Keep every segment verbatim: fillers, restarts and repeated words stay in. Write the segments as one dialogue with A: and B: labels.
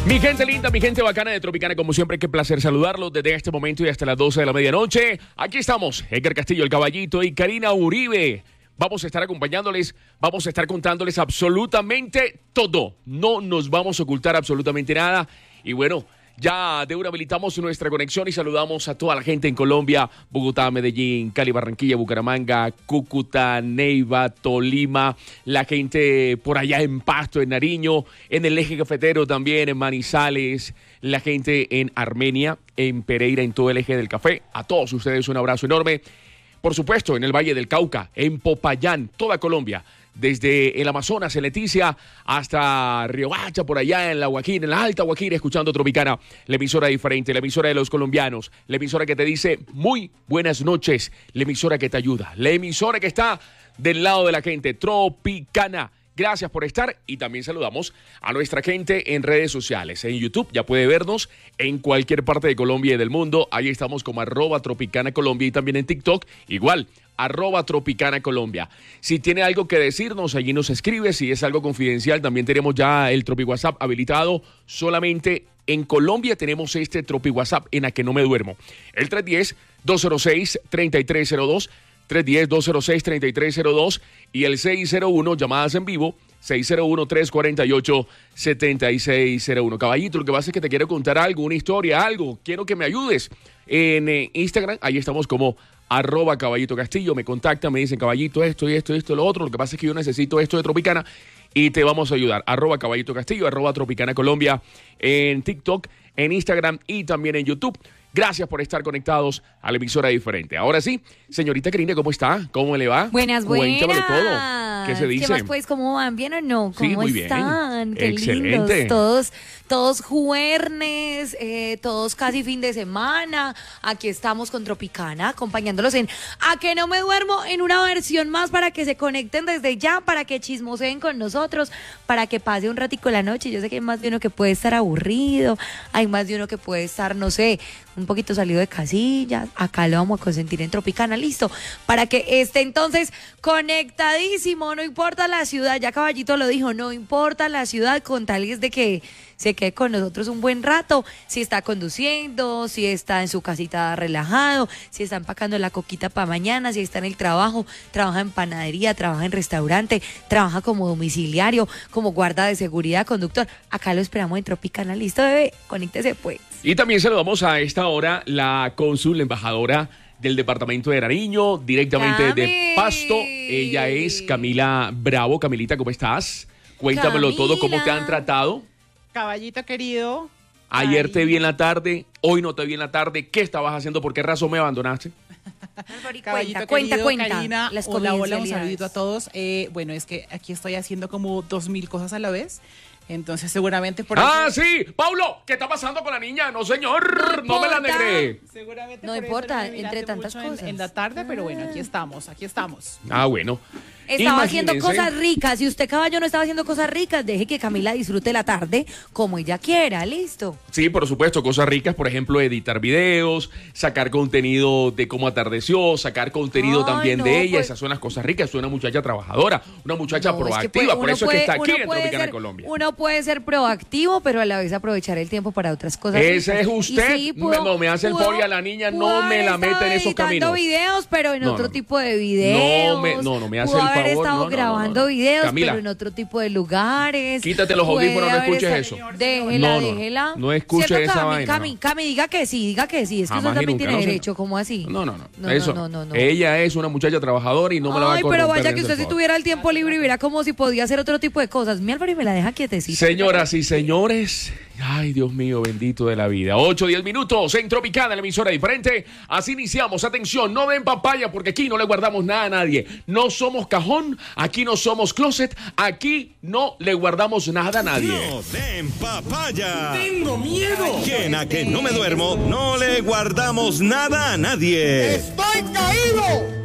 A: Mi gente linda, mi gente bacana de Tropicana, como siempre, qué placer saludarlos desde este momento y hasta las doce de la medianoche. Aquí estamos, Edgar Castillo, el Caballito, y Karina Uribe. Vamos a estar acompañándoles, vamos a estar contándoles absolutamente todo. No nos vamos a ocultar absolutamente nada. Y bueno, ya de una habilitamos nuestra conexión y saludamos a toda la gente en Colombia, Bogotá, Medellín, Cali, Barranquilla, Bucaramanga, Cúcuta, Neiva, Tolima, la gente por allá en Pasto, en Nariño, en el eje cafetero también, en Manizales, la gente en Armenia, en Pereira, en todo el eje del café. A todos ustedes un abrazo enorme. Por supuesto, en el Valle del Cauca, en Popayán, toda Colombia. Desde el Amazonas, en Leticia, hasta Riohacha, por allá en la Guajira, en la Alta Guajira, escuchando Tropicana, la emisora diferente, la emisora de los colombianos, la emisora que te dice muy buenas noches, la emisora que te ayuda, la emisora que está del lado de la gente, Tropicana. Gracias por estar y también saludamos a nuestra gente en redes sociales. En YouTube ya puede vernos en cualquier parte de Colombia y del mundo. Ahí estamos como arroba Tropicana Colombia y también en TikTok igual, arroba Tropicana Colombia. Si tiene algo que decirnos, allí nos escribe. Si es algo confidencial, también tenemos ya el Tropi WhatsApp habilitado. Solamente en Colombia tenemos este Tropi WhatsApp en la que no me duermo. El tres uno cero, dos cero seis, tres tres cero dos. tres uno cero, dos cero seis, tres tres cero dos y el seis cero uno, llamadas en vivo, seis cero uno, tres cuatro ocho, siete seis cero uno. Caballito, lo que pasa es que te quiero contar algo, una historia, algo. Quiero que me ayudes. En eh, Instagram, ahí estamos como arroba Caballito Castillo. Me contactan, me dicen, Caballito, esto y esto y esto, lo otro. Lo que pasa es que yo necesito esto de Tropicana y te vamos a ayudar. Arroba Caballito Castillo, arroba Tropicana Colombia en TikTok, en Instagram y también en YouTube. Gracias por estar conectados a la emisora diferente. Ahora sí, señorita Karina, ¿cómo está? ¿Cómo le va?
B: Buenas, buenas.
A: Cuéntamelo todo. ¿Qué se dice?
B: ¿Qué más pues? ¿Cómo van? ¿Bien o no? ¿Cómo
A: sí, muy
B: están?
A: Bien.
B: Qué
A: Excelente.
B: lindos. Todos, todos jueves, eh, todos casi fin de semana. Aquí estamos con Tropicana, acompañándolos en A que no me duermo, en una versión más para que se conecten desde ya, para que chismoseen con nosotros, para que pase un ratico la noche. Yo sé que hay más de uno que puede estar aburrido, hay más de uno que puede estar, no sé, un poquito salido de casillas. Acá lo vamos a consentir en Tropicana, listo, para que esté entonces conectadísimo. No importa la ciudad, ya Caballito lo dijo, no importa la ciudad, con tal es de que se quede con nosotros un buen rato. Si está conduciendo, si está en su casita relajado, si está empacando la coquita para mañana, si está en el trabajo, trabaja en panadería, trabaja en restaurante, trabaja como domiciliario, como guarda de seguridad, conductor. Acá lo esperamos en Tropicana, listo, bebé, conéctese pues.
A: Y también saludamos a esta hora la cónsul, la embajadora del departamento de Nariño, directamente
B: Cami.
A: de Pasto. Ella es Camila Bravo. Camilita, ¿cómo estás? Cuéntamelo
B: Camila.
A: todo, ¿cómo te han tratado?
C: Caballito querido.
A: Ayer
C: Ay.
A: te vi en la tarde, hoy no te vi en la tarde. ¿Qué estabas haciendo? ¿Por qué razón me abandonaste?
C: Caballito
B: cuenta,
C: querido,
B: cuenta,
C: Karina,
B: las
C: hola, hola, un
B: confidencialidades.
C: saludito a todos. Eh, bueno, es que aquí estoy haciendo como dos mil cosas a la vez. Entonces, seguramente por
A: ¡Ah,
C: eso...
A: sí! ¡Paulo! ¿Qué está pasando con la niña? No, señor. No,
B: No
A: me la
B: importa.
A: negré.
C: Seguramente
B: No
C: por eso
B: importa,
C: me miraste
B: entre tantas
C: mucho en-
B: cosas.
C: En, la tarde, pero bueno, aquí estamos, aquí estamos.
A: Ah, bueno.
B: Estaba haciendo
A: Imagínense.
B: cosas ricas. Si usted, caballo, no estaba haciendo cosas ricas, deje que Camila disfrute la tarde como ella quiera, listo.
A: Sí, por supuesto, cosas ricas, por ejemplo, editar videos, sacar contenido de cómo atardeció, sacar contenido
B: Ay,
A: también
B: no,
A: de ella.
B: pues-
A: Esas son las cosas ricas. Es una muchacha trabajadora, una muchacha
B: No, es que
A: proactiva.
B: puede-
A: por
B: uno
A: eso
B: puede-
A: es que está aquí
B: uno
A: en
B: puede
A: Tropicana
B: ser-
A: Colombia.
B: Uno puede ser proactivo, pero a la vez aprovechar el tiempo para otras cosas.
A: Ese
B: ricas.
A: es
B: Y
A: usted.
B: sí,
A: Me- no me hace el
B: pudo-
A: favor y a la niña no
B: pudo
A: me
B: haber
A: la meta en
B: estado
A: esos
B: editando
A: caminos.
B: videos, pero en
A: No,
B: otro
A: no.
B: tipo de videos.
A: No me- no, no me hace
B: Pudo
A: el
B: haber
A: favor,
B: estado
A: no, no, no,
B: grabando
A: no.
B: videos,
A: Camila.
B: pero en otro tipo de lugares.
A: Quítate los
B: Puede
A: audífonos, no
B: haber
A: escuches
B: estado-
A: eso.
B: Déjela,
A: No, no,
B: déjela.
A: no escuche
B: ¿Cierto,
A: esa
B: Cami?
A: vaina,
B: Cami,
A: no.
B: Cami, diga que sí, diga que sí. Es que
A: Jamás
B: usted
A: y
B: también
A: nunca,
B: tiene
A: no sé.
B: derecho, ¿cómo así?
A: No, no, no.
B: No,
A: Eso.
B: no, no, no.
A: Ella es una muchacha trabajadora y no me la va a
B: Ay,
A: corromper.
B: pero vaya que
A: ni
B: usted
A: hacer
B: si
A: favor.
B: tuviera el tiempo libre y viera como si podía hacer otro tipo de cosas. Mi Álvaro y me la deja quietecita.
A: Señoras y señores, ay Dios mío, bendito de la vida. ocho, diez minutos en Tropicana, la emisora diferente. Así iniciamos. Atención, no den papaya porque aquí no le guardamos nada a nadie. No somos cajón, aquí no somos closet, aquí no le guardamos nada a nadie.
D: No den papaya.
E: ¡Tengo miedo!
D: Que en A que no me duermo, no le guardamos nada a nadie.
E: ¡Estoy caído!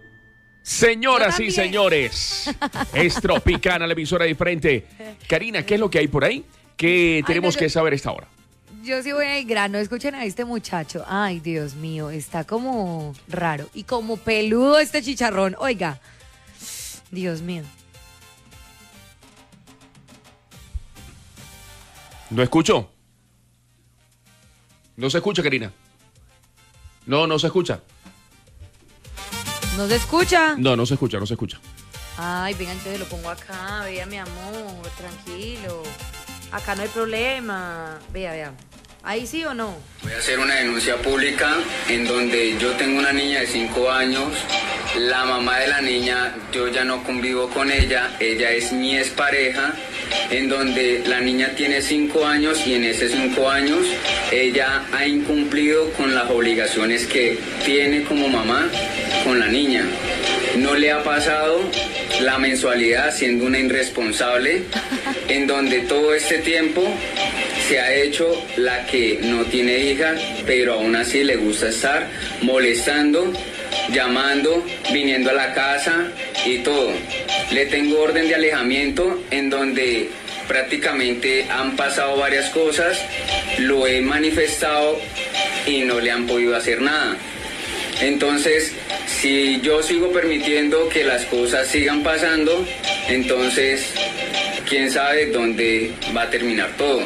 A: Señoras
B: Yo
A: y
B: también.
A: señores, es Tropicana, la emisora diferente. Karina, ¿qué es lo que hay por ahí? ¿Qué
B: Ay,
A: tenemos
B: no,
A: que
B: yo-
A: saber a esta hora?
B: Yo sí voy al grano, escuchen a este muchacho. Ay, Dios mío, está como raro y como peludo este chicharrón. Oiga, Dios mío.
A: No escucho. No se escucha, Karina. No, no se escucha.
B: ¿No se escucha?
A: No, no se escucha, no se escucha.
B: Ay, venga, entonces lo pongo acá. Vea, mi amor, tranquilo. Acá no hay problema. Vea, vea. ¿Ahí sí o no?
F: Voy a hacer una denuncia pública en donde yo tengo una niña de cinco años. La mamá de la niña, yo ya no convivo con ella. Ella es mi expareja. En donde la niña tiene cinco años y en esos cinco años ella ha incumplido con las obligaciones que tiene como mamá con la niña. No le ha pasado la mensualidad siendo una irresponsable, en donde todo este tiempo se ha hecho la que no tiene hija, pero aún así le gusta estar molestando, llamando, viniendo a la casa y todo. Le tengo orden de alejamiento en donde prácticamente han pasado varias cosas, lo he manifestado y no le han podido hacer nada. Entonces, si yo sigo permitiendo que las cosas sigan pasando, entonces, quién sabe dónde va a terminar todo.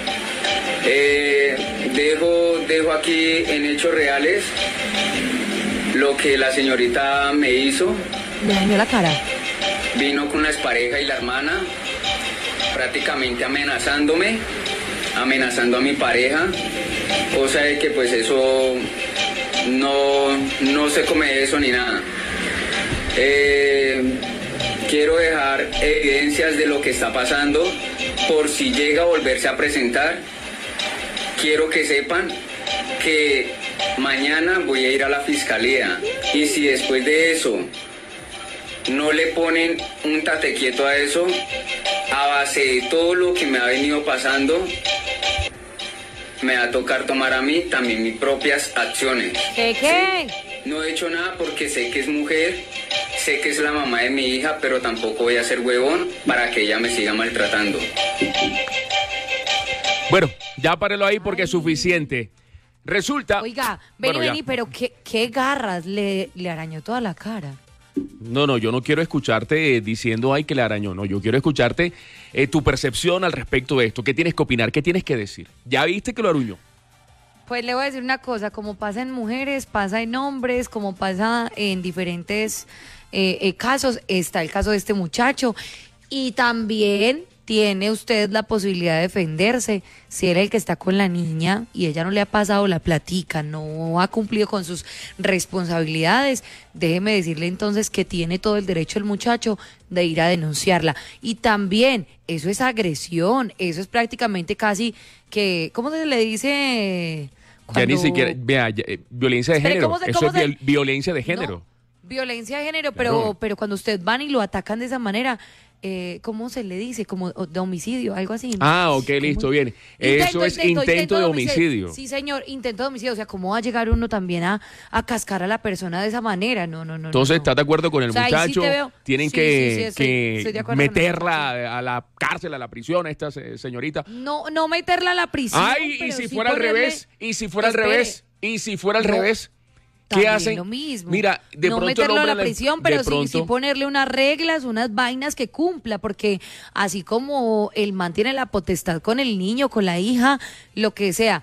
F: Eh, dejo, dejo aquí en hechos reales lo que la señorita me hizo.
B: Me dañó la cara.
F: Vino con la expareja y la hermana, prácticamente amenazándome, amenazando a mi pareja, cosa de que pues eso no, no se come eso ni nada. Eh, quiero dejar evidencias de lo que está pasando, por si llega a volverse a presentar. Quiero que sepan que mañana voy a ir a la fiscalía y si después de eso no le ponen un tate quieto a eso, a base de todo lo que me ha venido pasando, me va a tocar tomar a mí también mis propias acciones.
B: ¿Qué qué?
F: Sí, no he hecho nada porque sé que es mujer, sé que es la mamá de mi hija, pero tampoco voy a ser huevón para que ella me siga maltratando.
A: Bueno, ya párelo ahí porque es suficiente. Resulta...
B: Oiga, vení,
A: Bueno, ya.
B: vení, pero qué, qué garras, le, le arañó toda la cara.
A: No, no, yo no quiero escucharte eh, diciendo, ay, que le arañó. No, yo quiero escucharte eh, tu percepción al respecto de esto. ¿Qué tienes que opinar? ¿Qué tienes que decir? ¿Ya viste que lo aruñó?
B: Pues le voy a decir una cosa, como pasa en mujeres, pasa en hombres, como pasa en diferentes eh, eh, casos, está el caso de este muchacho. Y también tiene usted la posibilidad de defenderse. Si era el que está con la niña y ella no le ha pasado la platica, no ha cumplido con sus responsabilidades, déjeme decirle entonces que tiene todo el derecho el muchacho de ir a denunciarla. Y también, eso es agresión, eso es prácticamente casi que, ¿cómo se le dice? Cuando...
A: Ya ni siquiera, vea, ya, eh, violencia de
B: Espere,
A: género.
B: ¿cómo se-
A: Eso
B: cómo
A: es
B: se-
A: viol- violencia de género.
B: No, violencia de género, pero,
A: Claro.
B: pero cuando usted van y lo atacan de esa manera, eh, ¿cómo se le dice? Como de homicidio, algo así.
A: Ah, ok,
B: ¿Cómo?
A: listo, bien. Eso es intento de homicidio.
B: Sí, señor, intento de homicidio. O sea, ¿cómo va a llegar uno también a, a cascar a la persona de esa manera? No, no, no.
A: Entonces,
B: no, no.
A: ¿estás de acuerdo con el
B: O sea, ahí sí
A: muchacho?
B: te veo.
A: Tienen
B: Sí,
A: que,
B: sí, sí, estoy-
A: que
B: estoy de acuerdo con
A: meterla a la cárcel, a la prisión, a esta se- señorita.
B: No, no meterla a la prisión.
A: Ay, y
B: pero
A: si
B: sí
A: fuera al
B: ponerle-
A: revés, y si fuera al
B: Espere.
A: revés, y si fuera al
B: No,
A: revés, ¿qué
B: también
A: hacen?
B: lo mismo.
A: Mira, de
B: no
A: pronto el
B: meterlo a
A: hombre
B: la
A: le-
B: prisión,
A: de
B: pero sí,
A: pronto-
B: sí ponerle unas reglas, unas vainas que cumpla, porque así como él mantiene la potestad con el niño, con la hija, lo que sea,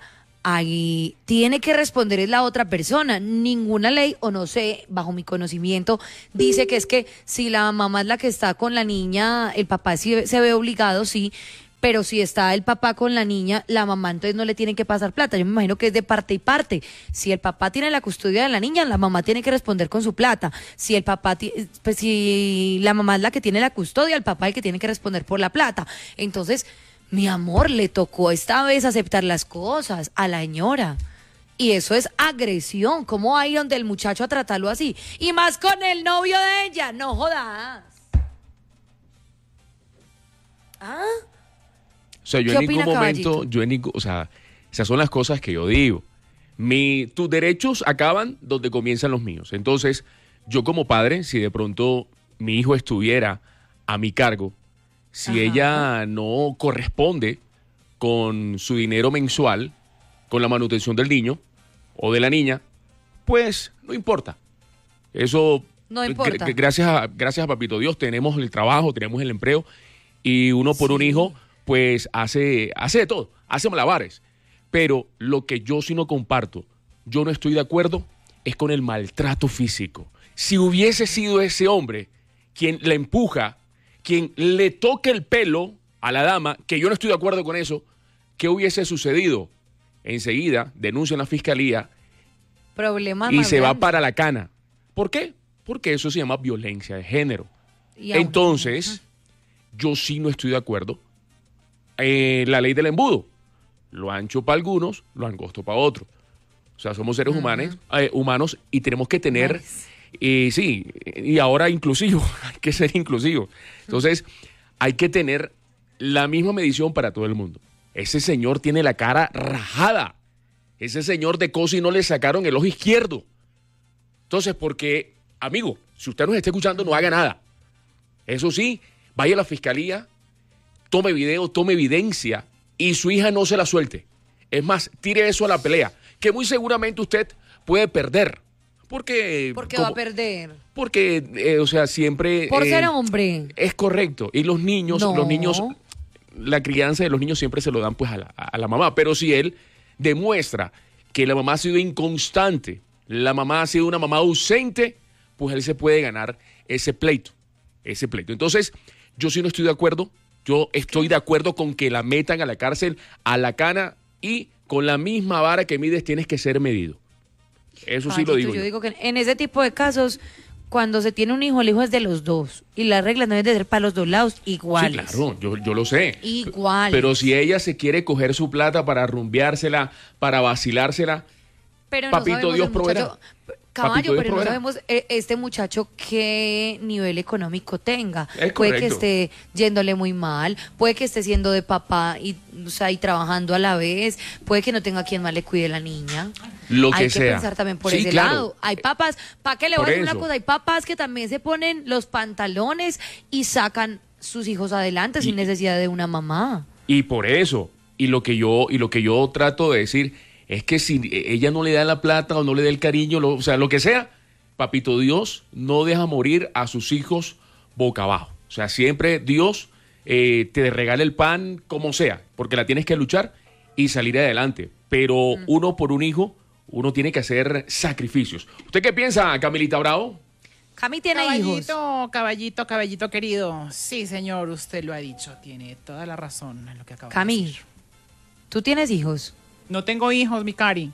B: ahí tiene que responder es la otra persona. Ninguna ley, o no sé, bajo mi conocimiento, dice que es que si la mamá es la que está con la niña, el papá sí se ve obligado, sí. Pero si está el papá con la niña, la mamá entonces no le tiene que pasar plata. Yo me imagino que es de parte y parte. Si el papá tiene la custodia de la niña, la mamá tiene que responder con su plata. Si el papá, ti- pues si la mamá es la que tiene la custodia, el papá es el que tiene que responder por la plata. Entonces, mi amor, le tocó esta vez aceptar las cosas a la señora. Y eso es agresión. ¿Cómo va a ir donde el muchacho a tratarlo así? Y más con el novio de ella. No jodas. ¿Ah?
A: O sea, yo
B: ¿Qué
A: en ningún
B: opina,
A: momento,
B: Caballito?
A: yo en ningún, o sea, esas son las cosas que yo digo. Mi, tus derechos acaban donde comienzan los míos. Entonces, yo como padre, si de pronto mi hijo estuviera a mi cargo, si
B: Ajá.
A: ella no corresponde con su dinero mensual, con la manutención del niño o de la niña, pues no importa. Eso,
B: No
A: gr-
B: importa.
A: gr- gracias a, gracias a Papito Dios, tenemos el trabajo, tenemos el empleo, y uno por un
B: Sí.
A: hijo pues hace, hace de todo, hace malabares. Pero lo que yo sí no comparto, yo no estoy de acuerdo, es con el maltrato físico. Si hubiese sido ese hombre quien la empuja, quien le toque el pelo a la dama, que yo no estoy de acuerdo con eso, ¿qué hubiese sucedido? Enseguida denuncia en la fiscalía
B: Problemas
A: y
B: más
A: se va
B: grandes.
A: para la cana. ¿Por qué? Porque eso se llama violencia de género.
B: Y aún-
A: Entonces, yo sí no estoy de acuerdo. Eh, la ley del embudo. Lo ancho para algunos, lo angosto para otros. O sea, somos seres humanos, eh, humanos y tenemos que tener,
B: Nice.
A: eh, sí, y ahora inclusivo, hay que ser inclusivo. Entonces, hay que tener la misma medición para todo el mundo. Ese señor tiene la cara rajada. Ese señor de Cosi no le sacaron el ojo izquierdo. Entonces, porque, amigo, si usted nos está escuchando, no haga nada. Eso sí, vaya a la fiscalía, tome video, tome evidencia y su hija no se la suelte. Es más, tire eso a la pelea, que muy seguramente usted puede perder. Porque...
B: ¿Por qué
A: como-
B: va a perder?
A: Porque, eh, o sea, siempre...
B: Por
A: eh,
B: ser hombre.
A: Es correcto. Y los niños,
B: No.
A: los niños, la crianza de los niños siempre se lo dan pues a la, a la mamá. Pero si él demuestra que la mamá ha sido inconstante, la mamá ha sido una mamá ausente, pues él se puede ganar ese pleito, ese pleito. Entonces, yo sí no estoy de acuerdo. Yo estoy de acuerdo con que la metan a la cárcel, a la cana, y con la misma vara que mides tienes que ser medido. Eso sí lo
B: Caballito,
A: digo
B: yo
A: yo.
B: digo que en ese tipo de casos, cuando se tiene un hijo, el hijo es de los dos. Y las reglas deben de ser para los dos lados iguales.
A: Sí, claro, yo, yo lo sé.
B: Iguales.
A: Pero si ella se quiere coger su plata para rumbeársela, para vacilársela,
B: Pero no
A: Papito
B: sabemos
A: Dios
B: el muchacho-
A: proveerá.
B: Caballo,
A: Papito Dios
B: pero no
A: proveerá.
B: sabemos eh, este muchacho qué nivel económico tenga.
A: Es
B: puede que
A: correcto.
B: esté yéndole muy mal, puede que esté siendo de papá y, o sea, y trabajando a la vez, puede que no tenga quien más le cuide la niña.
A: Lo
B: Hay
A: que sea.
B: pensar también por
A: Sí,
B: ese
A: claro.
B: lado. Hay papás, ¿para qué le voy
A: Por
B: a decir una
A: eso.
B: cosa? Hay papás que también se ponen los pantalones y sacan sus hijos adelante sin
A: Y-
B: necesidad de una mamá.
A: y por eso, y lo que yo, y lo que yo trato de decir es que si ella no le da la plata o no le da el cariño, lo- o sea, lo que sea, Papito Dios no deja morir a sus hijos boca abajo. O sea, siempre Dios eh, te regala el pan como sea, porque la tienes que luchar y salir adelante. Pero uno por un hijo, uno tiene que hacer sacrificios. ¿Usted qué piensa, Camilita Bravo?
B: Cami tiene hijos.
C: Caballito, caballito, caballito querido. Sí, señor, usted lo ha dicho. Tiene toda la razón en lo que acaba de
B: Cami,
C: decir.
B: ¿tú tienes hijos?
C: No tengo hijos, mi cari.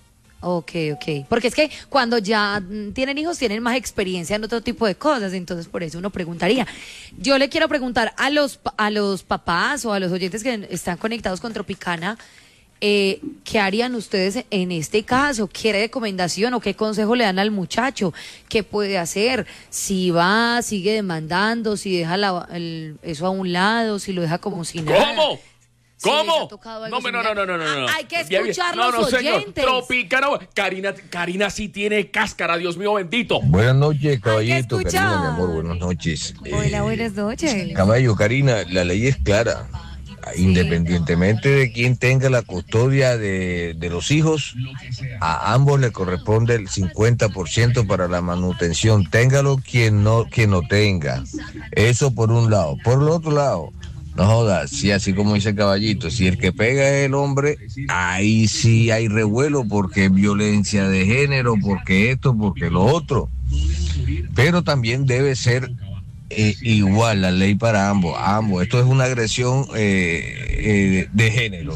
B: Ok, ok. Porque es que cuando ya mm, tienen hijos tienen más experiencia en otro tipo de cosas, entonces por eso uno preguntaría. Yo le quiero preguntar a los, pa- a los papás o a los oyentes que están conectados con Tropicana, eh, ¿qué harían ustedes en este caso? ¿Qué recomendación o qué consejo le dan al muchacho? ¿Qué puede hacer? Si va, sigue demandando, si deja la- el- eso a un lado, si lo deja como si nada.
A: ¿Cómo?
B: Si les
A: ¿Cómo?
B: ha tocado
A: No,
B: algo
A: hombre, no, no,
B: similar.
A: no, no, no, no.
B: Ah, hay que
A: Bien, bien.
B: escuchar
A: No,
B: los
A: no, señor.
B: oyentes.
A: Tropicana. Karina, Karina sí tiene cáscara, Dios mío bendito.
G: Buenas noches, caballito,
B: escuchar.
G: Karina, mi amor, buenas noches.
B: Hola,
G: Eh,
B: buenas noches.
G: Caballo, Karina, la ley es clara. Independientemente de quién tenga la custodia de, de los hijos, a ambos le corresponde el cincuenta por ciento para la manutención. Téngalo quien no, quien no tenga. Eso por un lado. Por el otro lado, no jodas, si así como dice Caballito, si el que pega es el hombre, ahí sí hay revuelo porque es violencia de género, porque esto, porque lo otro. Pero también debe ser eh, igual la ley para ambos, ambos. Esto es una agresión eh, eh, de género.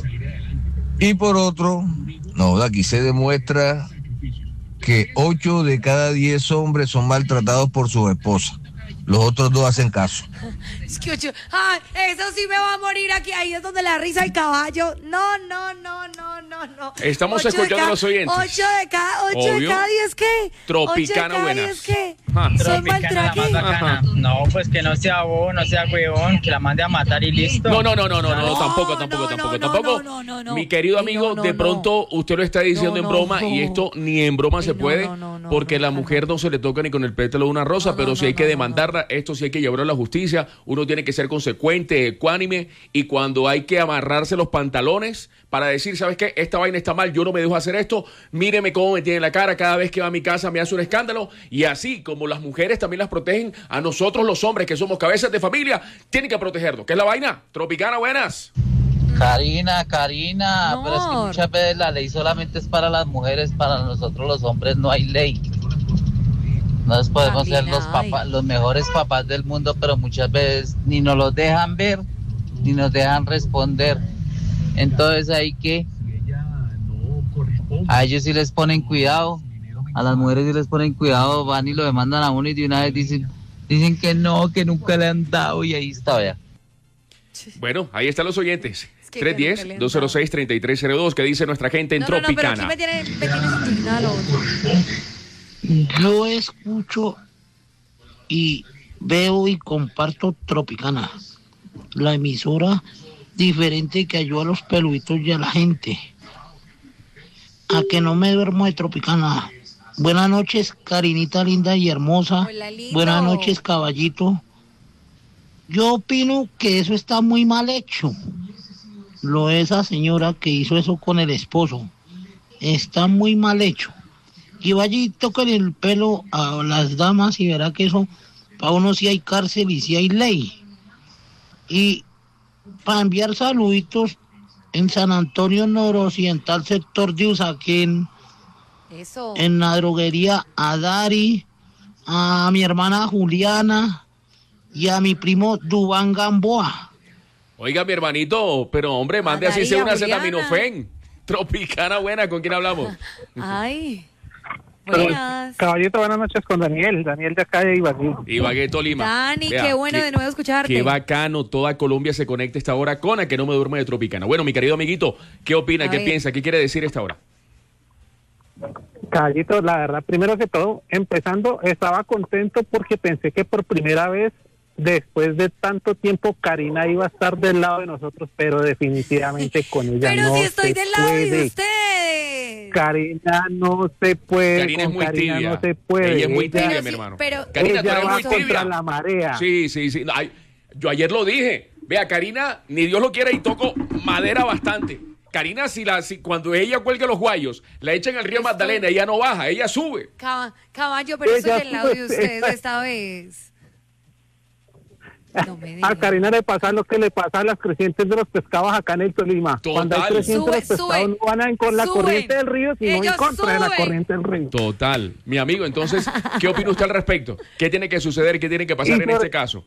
G: Y por otro, no, aquí se demuestra que ocho de cada diez hombres son maltratados por su esposa. Los otros dos hacen caso.
B: Es que ocho- ah, eso sí me va a morir aquí. Ahí es donde la risa del caballo. No, no, no, no, no, no.
A: Estamos
B: Ocho de
A: escuchando
B: cada-
A: a los oyentes.
B: Ocho de cada, ocho de
A: Obvio.
B: cada diez, ¿qué?
A: Tropicana
B: Ocho de cada
A: buenas.
B: diez, ¿qué?
A: Ah.
B: Son
H: Tropicana la
B: maltratados.
H: más bacana. No, pues que no sea bobo, no sea huevón, que la mande a matar y listo.
A: No, no, no, no, no, no,
B: No,
A: tampoco, tampoco,
B: no,
A: tampoco,
B: no,
A: tampoco.
B: no, no, no,
A: Mi querido
B: no.
A: amigo,
B: No, no,
A: de
B: no.
A: pronto usted lo está diciendo
B: No,
A: en
B: no,
A: broma
B: no.
A: y esto ni en broma se
B: no,
A: puede,
B: no, no, no,
A: porque
B: no,
A: la
B: no,
A: mujer no se le toca ni con el pétalo de una rosa,
B: No,
A: pero
B: no,
A: si hay
B: no,
A: que
B: no,
A: demandarla, esto sí hay que llevarlo a la justicia, uno tiene que ser consecuente, ecuánime, y cuando hay que amarrarse los pantalones para decir, ¿sabes qué? Esta vaina está mal, yo no me dejo hacer esto, míreme cómo me tiene la cara, cada vez que va a mi casa me hace un escándalo, y así como como las mujeres también las protegen, a nosotros los hombres que somos cabezas de familia, tienen que protegernos. ¿Qué es la vaina? Tropicana, buenas.
I: Karina, Karina,
B: No.
I: pero es que muchas veces la ley solamente es para las mujeres, para nosotros los hombres no hay ley. Nos podemos
B: También
I: ser los
B: hay.
I: papás, los mejores papás del mundo, pero muchas veces ni nos los dejan ver, ni nos dejan responder. Entonces hay que, a ellos sí les ponen cuidado, a las mujeres sí les ponen cuidado, van y lo demandan a uno y de una vez dicen, dicen que no, que nunca le han dado y ahí está, vea.
A: Bueno, ahí están los oyentes.
B: Es que
A: tres uno
B: nunca le
A: cero,
B: han
A: dos cero seis, tres tres cero dos, que dice nuestra gente en
B: No, no, no, pero
A: Tropicana.
B: aquí me tiene, me tienes indignada lo otro.
J: Yo escucho y veo y comparto Tropicana, la emisora diferente que ayuda a los peluditos y a la gente. A que no me duermo de Tropicana. Buenas noches, Karinita linda y hermosa.
B: Hola, lindo.
J: Buenas noches, caballito. Yo opino que eso está muy mal hecho. Lo de esa señora que hizo eso con el esposo. Está muy mal hecho. Y vaya y toquen el pelo a las damas y verá que eso, para uno sí hay cárcel y sí hay ley. Y para enviar saluditos en San Antonio noroccidental, sector de Usaquén,
B: Eso.
J: en la droguería a Dari, a mi hermana Juliana y a mi primo Dubán Gamboa.
A: Oiga, mi hermanito, pero hombre, mande
B: Ah,
A: así
B: Daría,
A: sea una
B: Juliana.
A: acetaminofén. Tropicana, buena, ¿con quién hablamos?
B: Ay. Buenas.
K: Caballito, buenas noches con Daniel, Daniel de acá de Ibagué.
A: Ibagué, Tolima.
B: Dani,
A: Vea,
B: qué bueno de nuevo escucharte.
A: Qué bacano, toda Colombia se conecta a esta hora con A que no me duerme de Tropicana. Bueno, mi querido amiguito, ¿qué opina,
B: A
A: qué
B: ver.
A: piensa, qué quiere decir esta hora?
K: Caballito, la verdad, primero que todo, empezando, estaba contento porque pensé que por primera vez, después de tanto tiempo, Karina iba a estar del lado de nosotros, pero definitivamente con ella
B: Pero
K: no
B: si estoy
K: se
B: del lado de
K: puede.
B: ustedes.
K: Karina no se puede,
A: Karina es
K: con
A: muy
K: Karina
A: tibia.
K: no se puede.
A: Ella es muy
K: Ella-
A: tibia,
B: Pero
A: mi
B: sí,
A: hermano.
B: pero-
A: Karina, tú
K: ella
A: eres
K: va
A: muy
K: contra
A: tibia.
K: la marea.
A: Sí, sí, sí. Ay, yo ayer lo dije. Vea, Karina, ni Dios lo quiera y toco madera bastante. Karina, si la, si cuando ella cuelga los guayos, la echan al río
B: Estoy-
A: Magdalena, ella no baja, ella sube.
B: Caba- Caballo, pero
K: Ella
B: estoy del lado de
K: sube.
B: ustedes esta vez. No me
K: A
B: digas.
K: Karina le pasa lo que le pasa a las crecientes de los pescados acá en el Tolima.
A: Total.
K: Cuando hay crecientes
B: Sube,
K: los pescados
B: sube,
K: no van a ir con la
B: suben.
K: corriente del río, sino en
B: Ellos
K: contra de la
B: suben.
K: corriente del río.
A: Total. Mi amigo, entonces, ¿qué opina usted al respecto? ¿Qué tiene que suceder? ¿Qué tiene que pasar
K: Y
A: en
K: por-
A: este caso?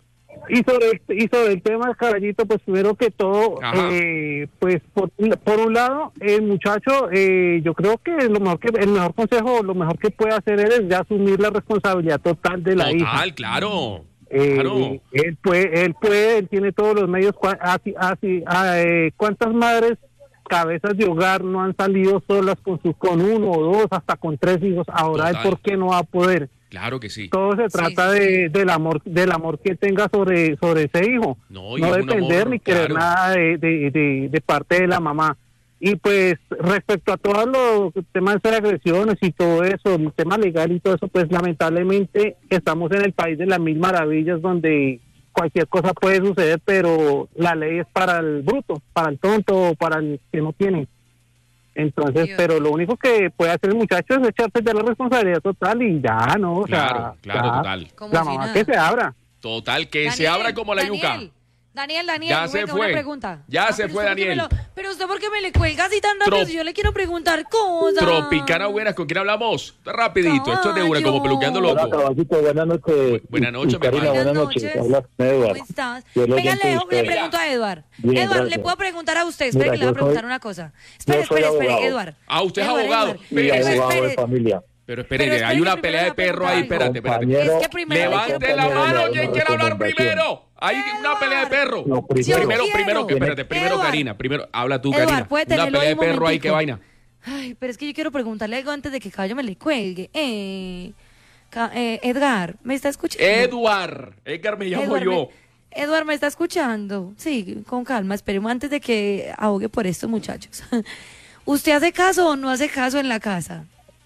K: Y sobre el, y sobre el tema, Caballito, pues primero que todo,
A: Ajá.
K: eh, pues por, por un lado, el muchacho, eh, yo creo que lo mejor que el mejor consejo, lo mejor que puede hacer él es ya asumir la responsabilidad total de la hija.
A: Total, claro.
K: Eh,
A: Claro.
K: él puede, él puede, él tiene todos los medios. cua- Así, así, ah, eh, ¿cuántas madres cabezas de hogar no han salido solas con sus, con uno o dos, hasta con tres hijos? Ahora él,
A: Total.
K: ¿por qué no va a poder?
A: Claro que sí.
K: Todo se trata
B: sí, sí.
K: de, del amor, del amor que tenga sobre, sobre ese hijo.
A: No, y
K: No
A: es un
K: depender
A: amor,
K: ni querer
A: claro.
K: nada de, de, de, de parte de la mamá. Y pues respecto a todos los temas de agresiones y todo eso, el tema legal y todo eso, pues lamentablemente estamos en el país de las mil maravillas donde cualquier cosa puede suceder, pero la ley es para el bruto, para el tonto, para el que no tiene. Entonces,
B: Dios.
K: pero lo único que puede hacer el muchacho es echarse ya la responsabilidad total y ya, ¿no? O
A: Claro,
K: sea,
A: claro,
K: ya,
A: total.
B: Como
K: la
B: si
K: mamá
B: nada.
K: que se abra.
A: Total, que se
B: Daniel,
A: abra como la
B: Daniel,
A: yuca.
B: Daniel, Daniel,
A: Ya
B: venga,
A: se
B: una
A: fue.
B: pregunta.
A: Ya se
B: pero
A: fue,
B: usted por qué me
A: Daniel.
B: lo- pero usted, ¿por qué me le cuelga así tan rápido?
A: Trop-
B: Si yo le quiero preguntar cosas.
A: Tropicana buenas, ¿con quién hablamos? Rapidito, esto es de una, como
B: Caballo.
A: peluqueando
L: Hola,
A: loco.
L: caballito, buenas noches.
A: Buenas noches, mi
L: Karina,
A: hermano.
L: buenas
B: Buenas
L: noches.
B: noches.
L: Habla con Eduardo.
B: ¿Cómo estás?
L: Yo lo
B: Venga,
L: oyente
B: le,
L: de
B: le
L: usted.
B: pregunto a Eduard.
L: Bien,
B: Eduard,
L: gracias.
B: le puedo preguntar a usted. Espere
L: Mira,
B: que le voy a
L: yo
B: preguntar
L: soy-
B: una cosa. Espere,
L: yo soy
B: espere, espere,
L: abogado.
B: Eduard.
A: Ah, usted es
B: Eduard,
A: abogado.
B: Eduard.
L: Y
A: Espere,
B: Pero
L: abogado de
B: espere,
L: familia.
A: Pero espere,
B: Pero
A: que hay
B: espere,
A: una
B: que
A: pelea de
B: primero
A: perro
B: le
A: ahí,
B: pregunto
A: espérate, espérate.
L: Compañero,
B: Es que primero le quiero
A: Levante la
B: preguntar
A: mano,
B: algo.
A: ¿quién quiere hablar primero? Hay una pelea de perro.
L: No, primero.
B: Yo
A: Primero,
B: quiero.
A: primero, que espérate, primero
B: Eduard.
A: Karina, primero, habla tú,
B: Eduard,
A: Karina.
B: puede
A: Una
B: tenerlo
A: pelea de
B: ahí un
A: perro ahí, qué
B: momentico.
A: vaina.
B: Ay, pero es que yo quiero preguntarle algo antes de que Caballo me le cuelgue. Eh, Ca- eh, Edgar, ¿me está escuchando?
A: Eduard, Edgar me llamo
B: Eduard,
A: yo.
B: me- Eduard, ¿me está escuchando? Sí, con calma, esperemos antes de que ahogue por esto, muchachos. ¿Usted hace caso o no hace caso en la casa?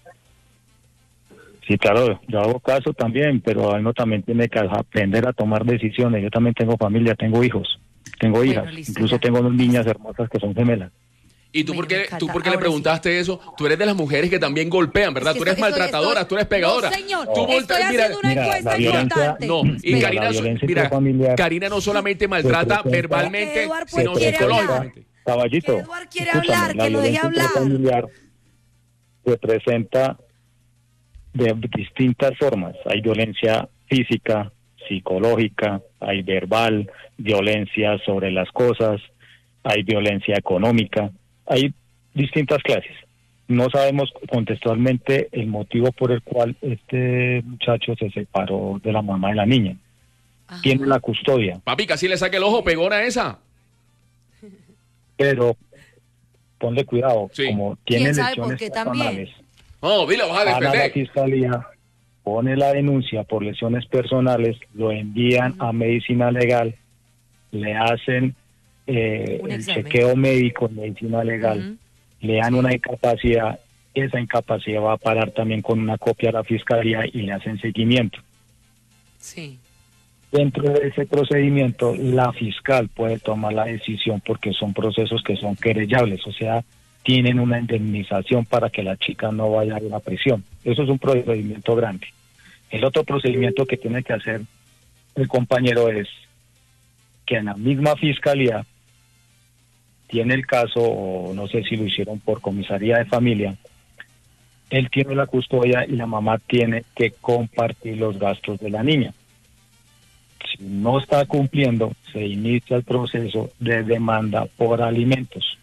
L: Sí, claro, yo hago caso también, pero uno también tiene que aprender a tomar decisiones. Yo también tengo familia, tengo hijos, tengo
B: Bueno,
L: hijas,
B: listo,
L: incluso
B: ya.
L: tengo dos niñas hermosas que son gemelas.
A: ¿Y tú
B: Me-
A: por
B: me
A: qué,
B: encanta.
A: tú por qué le
B: Ahora
A: preguntaste eso? Tú eres de las mujeres que también golpean, ¿verdad?
B: Es que
A: tú eres
B: estoy-
A: maltratadora,
B: estoy-
A: tú eres pegadora.
B: No, señor,
A: Tú
B: estoy
A: voltea-
B: haciendo una
L: Mira,
B: encuesta
L: la violencia-
B: importante.
A: No, y
L: Mira,
A: Karina,
L: la
A: so-
L: violencia
A: mira,
L: intrafamiliar
A: Karina no solamente maltrata
L: representa-
A: verbalmente,
B: Eduard, pues,
A: sino
B: quiere hablar.
A: psicológicamente.
L: Caballito,
B: Eduard quiere
L: escúchame,
B: hablar,
L: la
B: que lo deje
L: violencia
B: hablar.
L: intrafamiliar representa de distintas formas. Hay violencia física, psicológica, hay verbal, violencia sobre las cosas, hay violencia económica, hay distintas clases. No sabemos contextualmente el motivo por el cual este muchacho se separó de la mamá de la niña.
B: Ajá.
L: Tiene la custodia,
A: Papi, casi le saque el ojo, pegona esa.
L: pero ponle cuidado,
A: Sí.
L: como tiene
B: ¿Quién sabe por
L: lesiones
B: qué también?
L: personales,
A: No, dile, vas a
L: van a la
A: defender.
L: fiscalía, pone la denuncia por lesiones personales, lo envían a medicina legal, le hacen eh,
B: Un
L: el
B: examen.
L: chequeo médico en medicina legal,
B: Ujú.
L: le dan una incapacidad, esa incapacidad va a parar también con una copia a la fiscalía y le hacen seguimiento.
B: Sí.
L: Dentro de ese procedimiento, la fiscal puede tomar la decisión porque son procesos que son querellables, o sea, tienen una indemnización para que la chica no vaya a la prisión. Eso es un procedimiento grande. El otro procedimiento que tiene que hacer el compañero es que en la misma fiscalía tiene el caso, o no sé si lo hicieron por comisaría de familia, él tiene la custodia y la mamá tiene que compartir los gastos de la niña. Si no está cumpliendo, se inicia el proceso de demanda por alimentos.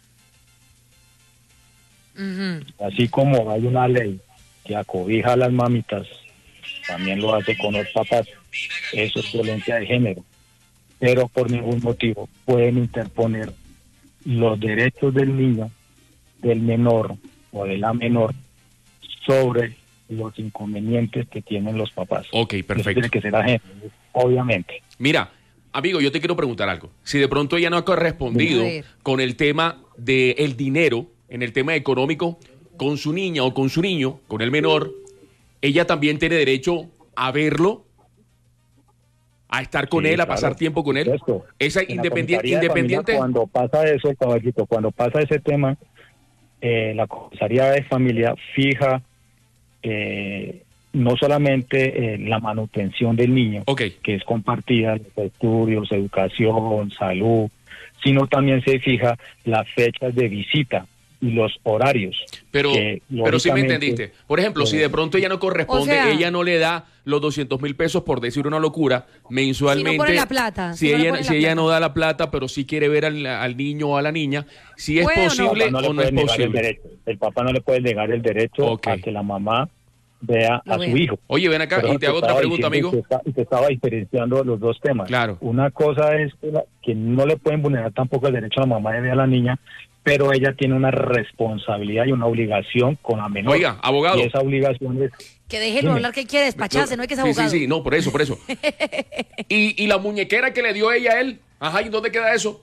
B: Ujú.
L: Así como hay una ley que acobija a las mamitas, también lo hace con los papás. Eso es violencia de género. Pero por ningún motivo pueden interponer los derechos del niño, del menor o de la menor sobre los inconvenientes que tienen los papás.
A: Ok,
L: Eso
A: perfecto.
L: tiene que ser ajeno, obviamente.
A: Mira, amigo, yo te quiero preguntar algo. Si de pronto ella no ha correspondido
B: A ver.
A: con el tema del dinero, en el tema económico, con su niña o con su niño, con el menor, ella también tiene derecho a verlo, a estar con
L: Sí,
A: él, a
L: claro,
A: pasar tiempo con él.
L: supuesto.
A: Esa
L: En la
A: independiente,
L: comisaría de
A: independiente.
L: familia, cuando pasa eso, caballito, cuando pasa ese tema, eh, la comisaría de familia fija eh, no solamente eh, la manutención del niño,
A: Ok.
L: que es compartida, los estudios, educación, salud, sino también se fija las fechas de visita y los horarios.
A: Pero,
L: que,
A: pero sí me
L: lógicamente,
A: entendiste. Por ejemplo, si de pronto ella no corresponde,
B: O sea-
A: ella no le da los doscientos mil pesos, por decir una locura, mensualmente.
B: Si no pone la plata,
A: Si,
B: si no le
A: ella,
B: pone
A: si
B: la
A: ella
B: plata.
A: no da la plata, pero sí quiere ver al, al niño o a la niña, si es
B: ¿Puede o no?
A: posible
L: El papá
A: o no,
L: le
A: es
L: puede negar el
A: posible.
L: derecho. El papá no le puede negar el derecho
A: Ok.
L: a que la mamá vea
B: Lo
L: a
B: vea.
L: su hijo.
A: Oye, ven acá
L: Pero
A: y te hago otra
L: estaba
A: pregunta,
L: diciendo
A: amigo.
L: que está- Y te estaba diferenciando los dos temas.
A: Claro.
L: Una cosa es que, la- que no le pueden vulnerar tampoco el derecho a la mamá de ver a la niña, pero ella tiene una responsabilidad y una obligación con la menor.
A: Oiga, abogado.
L: Y esa obligación es...
B: Que déjelo
L: Dime.
B: hablar, que quiere despacharse, no hay que ser
A: Sí,
B: abogado.
A: sí, sí, no, por eso, por eso. y, y la muñequera que le dio ella a él, ajá, ¿y dónde queda eso?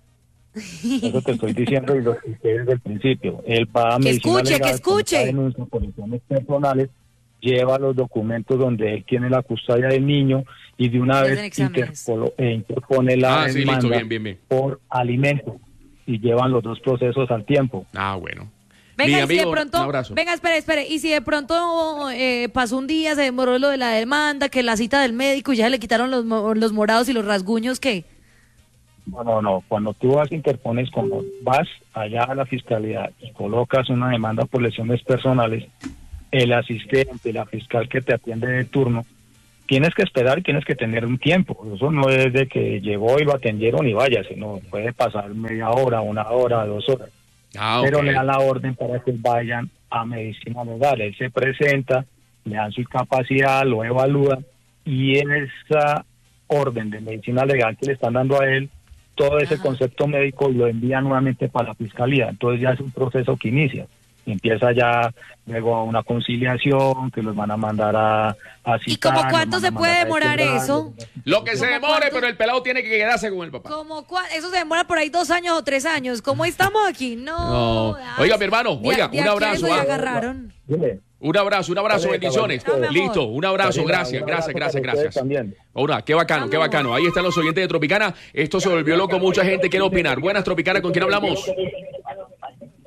L: Eso te estoy diciendo y lo expliqué desde el principio. Él va a
B: Que
L: medicina
B: escuche,
L: legal,
B: que escuche.
L: con esta denuncia por lesiones personales, lleva los documentos donde él tiene la custodia del niño y de una
B: Le
L: vez
B: hacen exámenes.
L: interpolo- eh, interpone la
A: Ah, sí, listo,
L: demanda
A: bien, bien, bien.
L: por alimentos y llevan los dos procesos al tiempo.
A: Ah, bueno.
B: Venga,
A: Mi
B: y si
A: amigo,
B: de pronto,
A: un abrazo.
B: venga, espere, espere, y si de pronto eh, pasó un día, se demoró lo de la demanda, que la cita del médico y ya le quitaron los, mo- los morados y los rasguños, ¿qué?
L: No, no, no. Cuando tú vas, interpones, como vas allá a la fiscalía y colocas una demanda por lesiones personales, el asistente, la fiscal que te atiende de turno, tienes que esperar y tienes que tener un tiempo. Eso no es de que llegó y lo atendieron y vaya, sino puede pasar media hora, una hora, dos horas.
A: Ah,
L: Pero
A: ok.
L: le dan la orden para que vayan a medicina legal. Él se presenta, le dan su incapacidad, lo evalúan y en esa orden de medicina legal que le están dando a él, todo ese
B: Ajá.
L: concepto médico lo envía nuevamente para la fiscalía. Entonces ya es un proceso que inicia. Y empieza ya luego una conciliación que los van a mandar a, a
B: ¿Y
L: citar.
B: como
L: los
B: cuánto
L: van
B: se
L: a
B: puede
L: mandar a
B: demorar
L: declarar,
B: eso?
A: Lo que se
B: ¿Cómo
A: demore,
B: cuánto?
A: pero el pelado tiene que quedarse con el papá.
B: ¿Cómo cua- Eso se demora por ahí dos años o tres años. ¿Cómo estamos aquí? No.
A: No.
B: ay,
A: Oiga, mi hermano,
B: de-
A: oiga,
B: de
A: un
B: aquí
A: abrazo,
B: eso ya
A: ah.
B: agarraron.
L: Dile.
A: Un abrazo, un abrazo,
L: Dale,
A: bendiciones.
L: caballito.
B: Dame, amor.
A: Listo, un abrazo,
L: Karina,
A: gracias,
L: un
A: gracias,
L: abrazo
A: gracias,
L: para ustedes
A: gracias.
L: también.
A: Ahora, qué bacano, qué bacano. Ahí están los oyentes de Tropicana. Esto se volvió loco, mucha gente quiere opinar. Buenas, Tropicana, ¿con quién hablamos?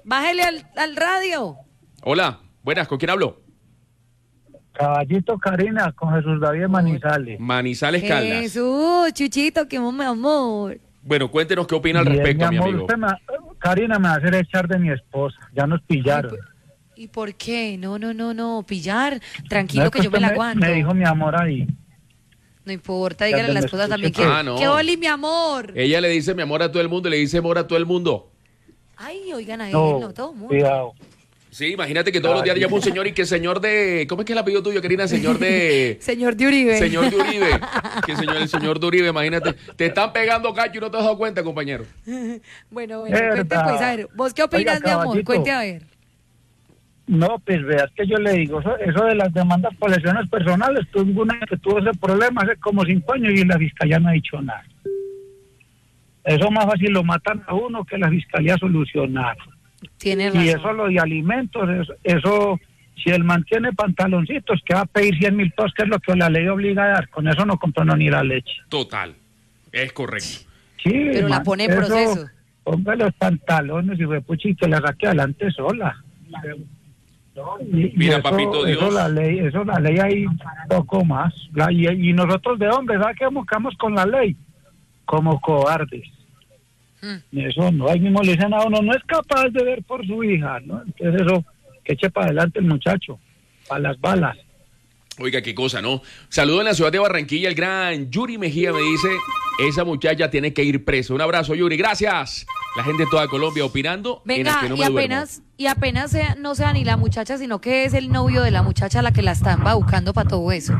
B: Bájele al, al radio.
A: Hola, buenas, ¿con quién hablo?
L: Caballito Karina, con Jesús David Manizales.
A: Manizales Caldas.
B: Jesús, Chuchito, qué mi amor.
A: Bueno, cuéntenos qué opina al
L: Bien,
A: respecto, mi
L: amor,
A: amigo.
L: usted me- Karina me va a hacer echar de mi esposa. Ya nos pillaron.
B: ¿Y por qué? No, no, no, no, pillar. Tranquilo,
L: No,
B: que yo me la
L: usted
B: aguanto.
L: Me dijo mi amor ahí.
B: No importa, dígale a
L: Ya
B: la
L: me
B: esposa
L: escuché
B: también que,
L: todo.
A: Ah, no.
B: que Oli, mi amor.
A: Ella le dice mi amor a todo el mundo y le dice amor a todo el mundo.
B: Ay, oigan a él,
L: No,
B: no, todo el mundo.
L: cuidado.
A: Sí, imagínate que todos los días llama un señor y que señor de... ¿Cómo es que es el apellido tuyo, Karina? Señor de...
B: Señor de Uribe.
A: Señor de Uribe. Que señor, el señor de Uribe, imagínate. Te están pegando cacho y no te has dado cuenta, compañero.
B: Bueno, bueno,
L: Verdad.
B: cuente pues, a ver, ¿vos qué opinas,
L: Oiga,
B: mi amor?
L: caballito.
B: Cuente a ver.
L: No, pues veas que yo le digo, eso, eso de las demandas por lesiones personales, tuve una que tuvo ese problema hace como cinco años y la fiscalía no ha dicho nada. Eso más fácil lo matan a uno que la fiscalía solucionar.
B: Tiene razón.
L: Y eso lo de alimentos, eso, eso si él mantiene pantaloncitos, que va a pedir cien mil pesos, que es lo que la ley obliga a dar, con eso no compró no ni la leche.
A: Total. Es correcto.
L: Sí,
B: Pero la
L: man,
B: pone en
L: eso,
B: proceso.
L: Ponga los pantalones y fue puchi que la saque adelante sola. Y- y
A: Mira,
L: eso-
A: papito Dios.
L: Eso la ley, eso la ley hay poco más. La- y, y nosotros de hombres, ¿sabes qué buscamos con la ley? Como cobardes. Y eso no, ahí mismo le dicen a uno, no es capaz de ver por su hija, ¿no? Entonces eso, que eche para adelante el muchacho, para las balas.
A: Oiga, qué cosa, ¿no? Saludo en la ciudad de Barranquilla, el gran Yuri Mejía me dice, esa muchacha tiene que ir presa. Un abrazo, Yuri, gracias. La gente de toda Colombia opinando. en
B: Venga,
A: el que no
B: y
A: me duermo.
B: apenas, y apenas sea, no sea ni la muchacha, sino que es el novio de la muchacha la que la está embaucando para todo eso.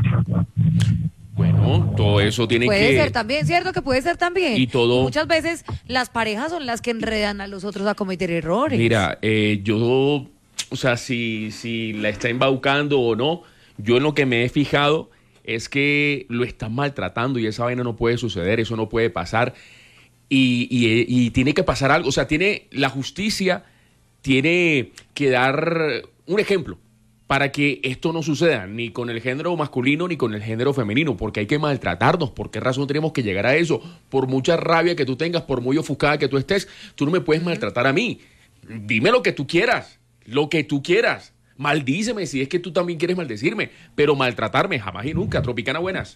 A: Bueno, todo eso tiene
B: Puede
A: que...
B: ser también, ¿cierto? Que puede ser también.
A: Y todo-
B: Muchas veces las parejas son las que enredan a los otros a cometer errores.
A: Mira, eh, yo, o sea, si, si la está embaucando o no, yo en lo que me he fijado es que lo están maltratando y esa vaina no puede suceder, eso no puede pasar y, y, y tiene que pasar algo, o sea, tiene la justicia tiene que dar un ejemplo para que esto no suceda ni con el género masculino ni con el género femenino, porque hay que maltratarnos. ¿Por qué razón tenemos que llegar a eso? Por mucha rabia que tú tengas, por muy ofuscada que tú estés, tú no me puedes maltratar a mí. Dime lo que tú quieras, lo que tú quieras. Maldíceme si es que tú también quieres maldecirme, pero maltratarme jamás y nunca. Tropicana, buenas.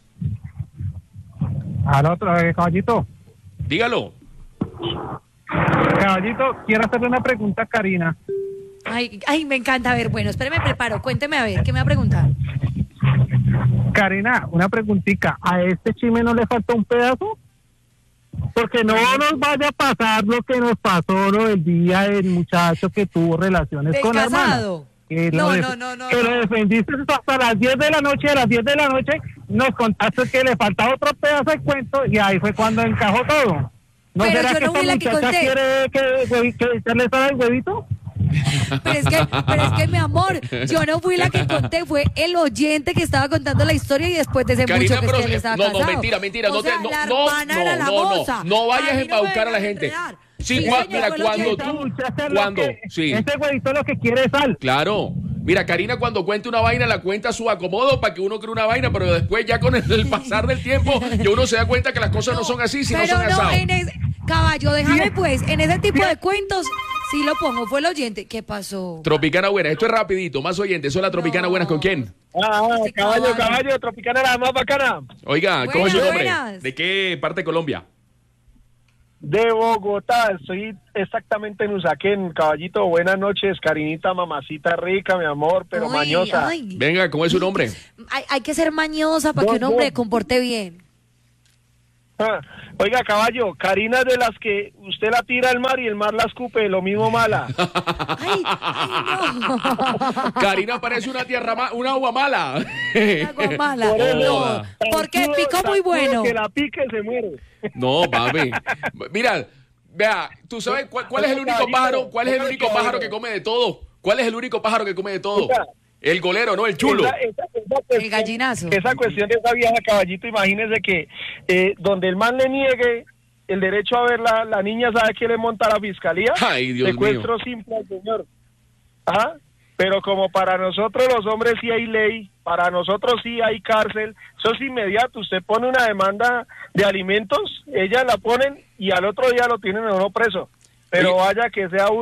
K: A la otra vez, caballito.
A: Dígalo.
K: Caballito, quiero hacerle una pregunta a Karina.
B: Ay, ay, me encanta. A ver, bueno, espéreme, preparo. Cuénteme a ver, ¿qué me va a preguntar?
K: Karina, una preguntita. ¿A este chisme no le falta un pedazo? Porque no nos vaya a pasar lo que nos pasó lo del día del muchacho que tuvo relaciones
B: ¿Del
K: con la hermana.
B: casado?
K: Que
B: No,
K: lo def-
B: no, no, no,
K: Que
B: no.
K: lo defendiste hasta las diez de la noche. A las diez de la noche nos contaste que le faltaba otro pedazo de cuento y ahí fue cuando encajó todo. ¿No
B: Pero
K: será
B: yo
K: que
B: no fui
K: esta
B: la que
K: muchacha
B: conté.
K: quiere que, que, que echarle sal al huevito?
B: Pero es que, pero es que, mi amor, yo no fui la que conté, fue el oyente que estaba contando la historia y después de ese
A: Karina,
B: mucho que
A: pero
B: es que él estaba
A: no,
B: casado.
A: no, mentira, mentira,
B: O
A: no te,
B: sea,
A: no,
B: la
A: no,
B: hermana
A: no,
B: era la
A: no, no,
B: moza.
A: no vayas a
B: mí no me
A: embaucar a la
B: vengan
A: gente.
B: enredar.
A: Sí,
B: Sí,
A: cua-
B: señor,
A: mira,
B: fue el
A: cuando
B: oyente.
A: tú,
K: Muchacha, lo
A: cuando,
K: que-
A: sí.
K: Ese huevito lo que quiere es sal.
A: Claro. Mira, Karina cuando cuenta una vaina, la cuenta a su acomodo para que uno cree una vaina, pero después ya con el, el pasar del tiempo, ya uno se da cuenta que las cosas no, son así, si no
B: Pero
A: son
B: no,
A: asados.
B: en ese, caballo, déjame pues, en ese tipo de cuentos, sí lo pongo, fue el oyente. ¿Qué pasó?
A: Tropicana buena, esto es rapidito, más oyentes. Hola, Tropicana buenas, ¿con quién?
K: Ah,
B: Sí,
K: caballo,
B: caballo.
K: caballo, Tropicana la más bacana.
A: Oiga, ¿cómo es su
B: Buenas,
A: nombre?
B: buenas.
A: ¿De qué parte de Colombia?
K: De Bogotá, estoy exactamente en Usaquén, caballito. Buenas noches, Karinita, mamacita rica, mi amor, pero
B: Ay,
K: mañosa.
B: ay.
A: Venga, ¿cómo es su nombre?
B: Hay, hay que ser mañosa para que un
K: No,
B: hombre
K: no.
B: comporte bien.
K: Ah, oiga, caballo, Karina es de las que usted la tira al mar y el mar la escupe, lo mismo mala.
B: Ay, ay, no.
A: Karina parece una tierra ma- una agua mala.
B: Agua mala.
K: Por eso,
B: No, porque
K: zancudo,
B: picó muy
K: zancudo
B: bueno.
K: Que la pique se muere.
A: No, papi. Mira, vea, ¿tú sabes cuál, cuál es el único pájaro? ¿Cuál es el único pájaro que come de todo? ¿Cuál es el único pájaro que come de todo? El golero, no el chulo.
K: Esa- esa- esa cuestión-
B: El gallinazo.
K: Esa cuestión de esa vieja, caballito, imagínese que eh, donde el man le niegue el derecho a ver la, la niña, ¿sabe qué le monta la fiscalía?
A: Ay, Dios
K: Secuestro simple al señor. ¿Ah? Pero como para nosotros los hombres sí hay ley, para nosotros sí hay cárcel, eso es inmediato. Usted pone una demanda de alimentos, ellas la ponen y al otro día lo tienen a uno preso. Pero
A: Oye.
K: vaya que sea uno.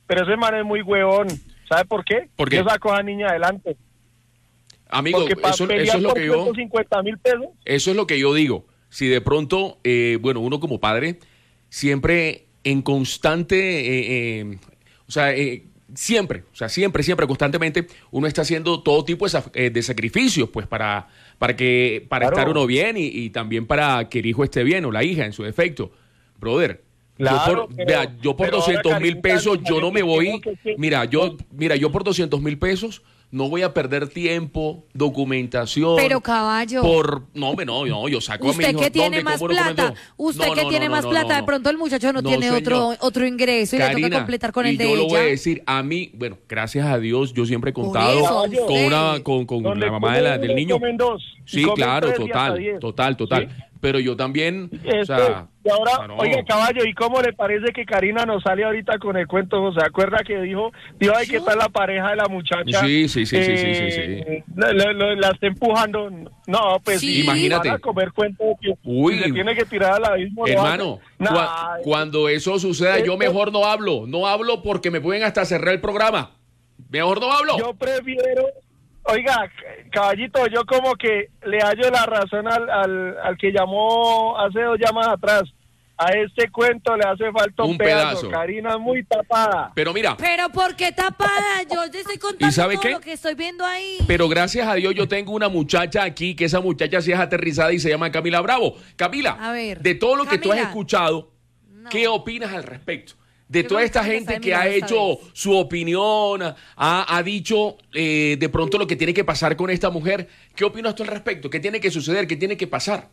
M: pero ese man es muy huevón. ¿Sabe por qué?
A: ¿Por qué?
M: Yo saco a esa niña adelante.
A: Amigo,
M: Porque para
A: eso,
M: pelear
A: eso es lo
M: por
A: que yo...
M: ciento cincuenta mil pesos.
A: Eso es lo que yo digo. Si de pronto, eh, bueno, uno como padre, siempre en constante, eh, eh, o sea, eh, siempre, o sea, siempre, siempre, constantemente, uno está haciendo todo tipo de, eh, de sacrificios, pues, para, para, que, para
M: Claro.
A: estar uno bien y, y también para que el hijo esté bien, o la hija, en su defecto. Brother,
M: Claro,
A: yo por,
M: pero-
A: vea, yo por
M: pero ahora,
A: doscientos mil
M: Karencita,
A: pesos,
M: no
A: yo no me
M: salió
A: voy,
M: que- que-
A: mira, yo, mira, yo por doscientos mil pesos no voy a perder tiempo, documentación.
B: Pero, caballo.
A: Por, no, hombre, no, no, yo saco a mi
B: Usted
A: hijo.
B: que tiene
A: ¿Dónde?
B: más
A: ¿Cómo lo
B: plata,
A: comento?
B: usted
A: No,
B: que
A: no,
B: tiene
A: no,
B: más
A: no,
B: plata,
A: no,
B: de
A: no.
B: pronto el muchacho no,
A: No,
B: tiene
A: señor.
B: otro otro ingreso y le
A: Karina,
B: toca completar con
A: y
B: el de
A: yo lo voy a
B: ella.
A: decir, a mí, bueno, gracias a Dios, yo siempre he
B: Por
A: contado
B: eso,
A: con
B: usted.
A: una, con, con
M: Donde
A: la mamá de la-
M: comen
A: del
M: uno,
A: niño.
M: comen dos, y
A: Sí,
M: comen
A: claro,
M: tres y hasta
A: total,
M: diez.
A: total, total.
M: ¿Sí?
A: Pero yo también, o
M: Este,
A: sea,
M: y ahora,
A: o sea, no.
M: oiga, caballo, ¿y cómo le parece que Karina nos sale ahorita con el cuento? ¿Se acuerda que dijo, dijo, ay, qué tal la pareja de la muchacha?
A: Sí, sí, sí, sí, sí, sí,
M: Eh, La, la- la- la está empujando. No, pues
A: Sí.
M: sí,
A: Imagínate.
M: van a comer cuento de que
A: Uy.
M: si se tiene que tirar al abismo. lo
A: hermano,
M: hace.
A: cua-
M: Nah,
A: cuando eso suceda, yo
M: esto-
A: mejor no hablo, no hablo porque me pueden hasta cerrar el programa. Mejor no hablo.
M: Yo prefiero, oiga, caballito, yo como que le hallo la razón al, al, al que llamó hace dos llamadas atrás. A este cuento le hace falta un,
A: Un
M: pedazo.
A: pedazo.
M: Karina es muy tapada.
A: Pero mira,
B: Pero ¿por qué tapada? Yo te estoy contando
A: ¿Y sabe
B: todo
A: qué?
B: lo que estoy viendo ahí.
A: pero gracias a Dios yo tengo una muchacha aquí, que esa muchacha sí es aterrizada y se llama Camila Bravo. Camila,
B: A ver,
A: de todo lo que tú has
B: Camila.
A: escuchado, ¿qué opinas al respecto? De
B: Yo
A: toda
B: creo
A: esta
B: que
A: gente
B: está
A: que ha
B: mirando esta
A: hecho su opinión, ha, ha dicho eh, de pronto lo que tiene que pasar con esta mujer, ¿qué opinas tú al respecto? ¿Qué tiene que suceder? ¿Qué tiene que pasar?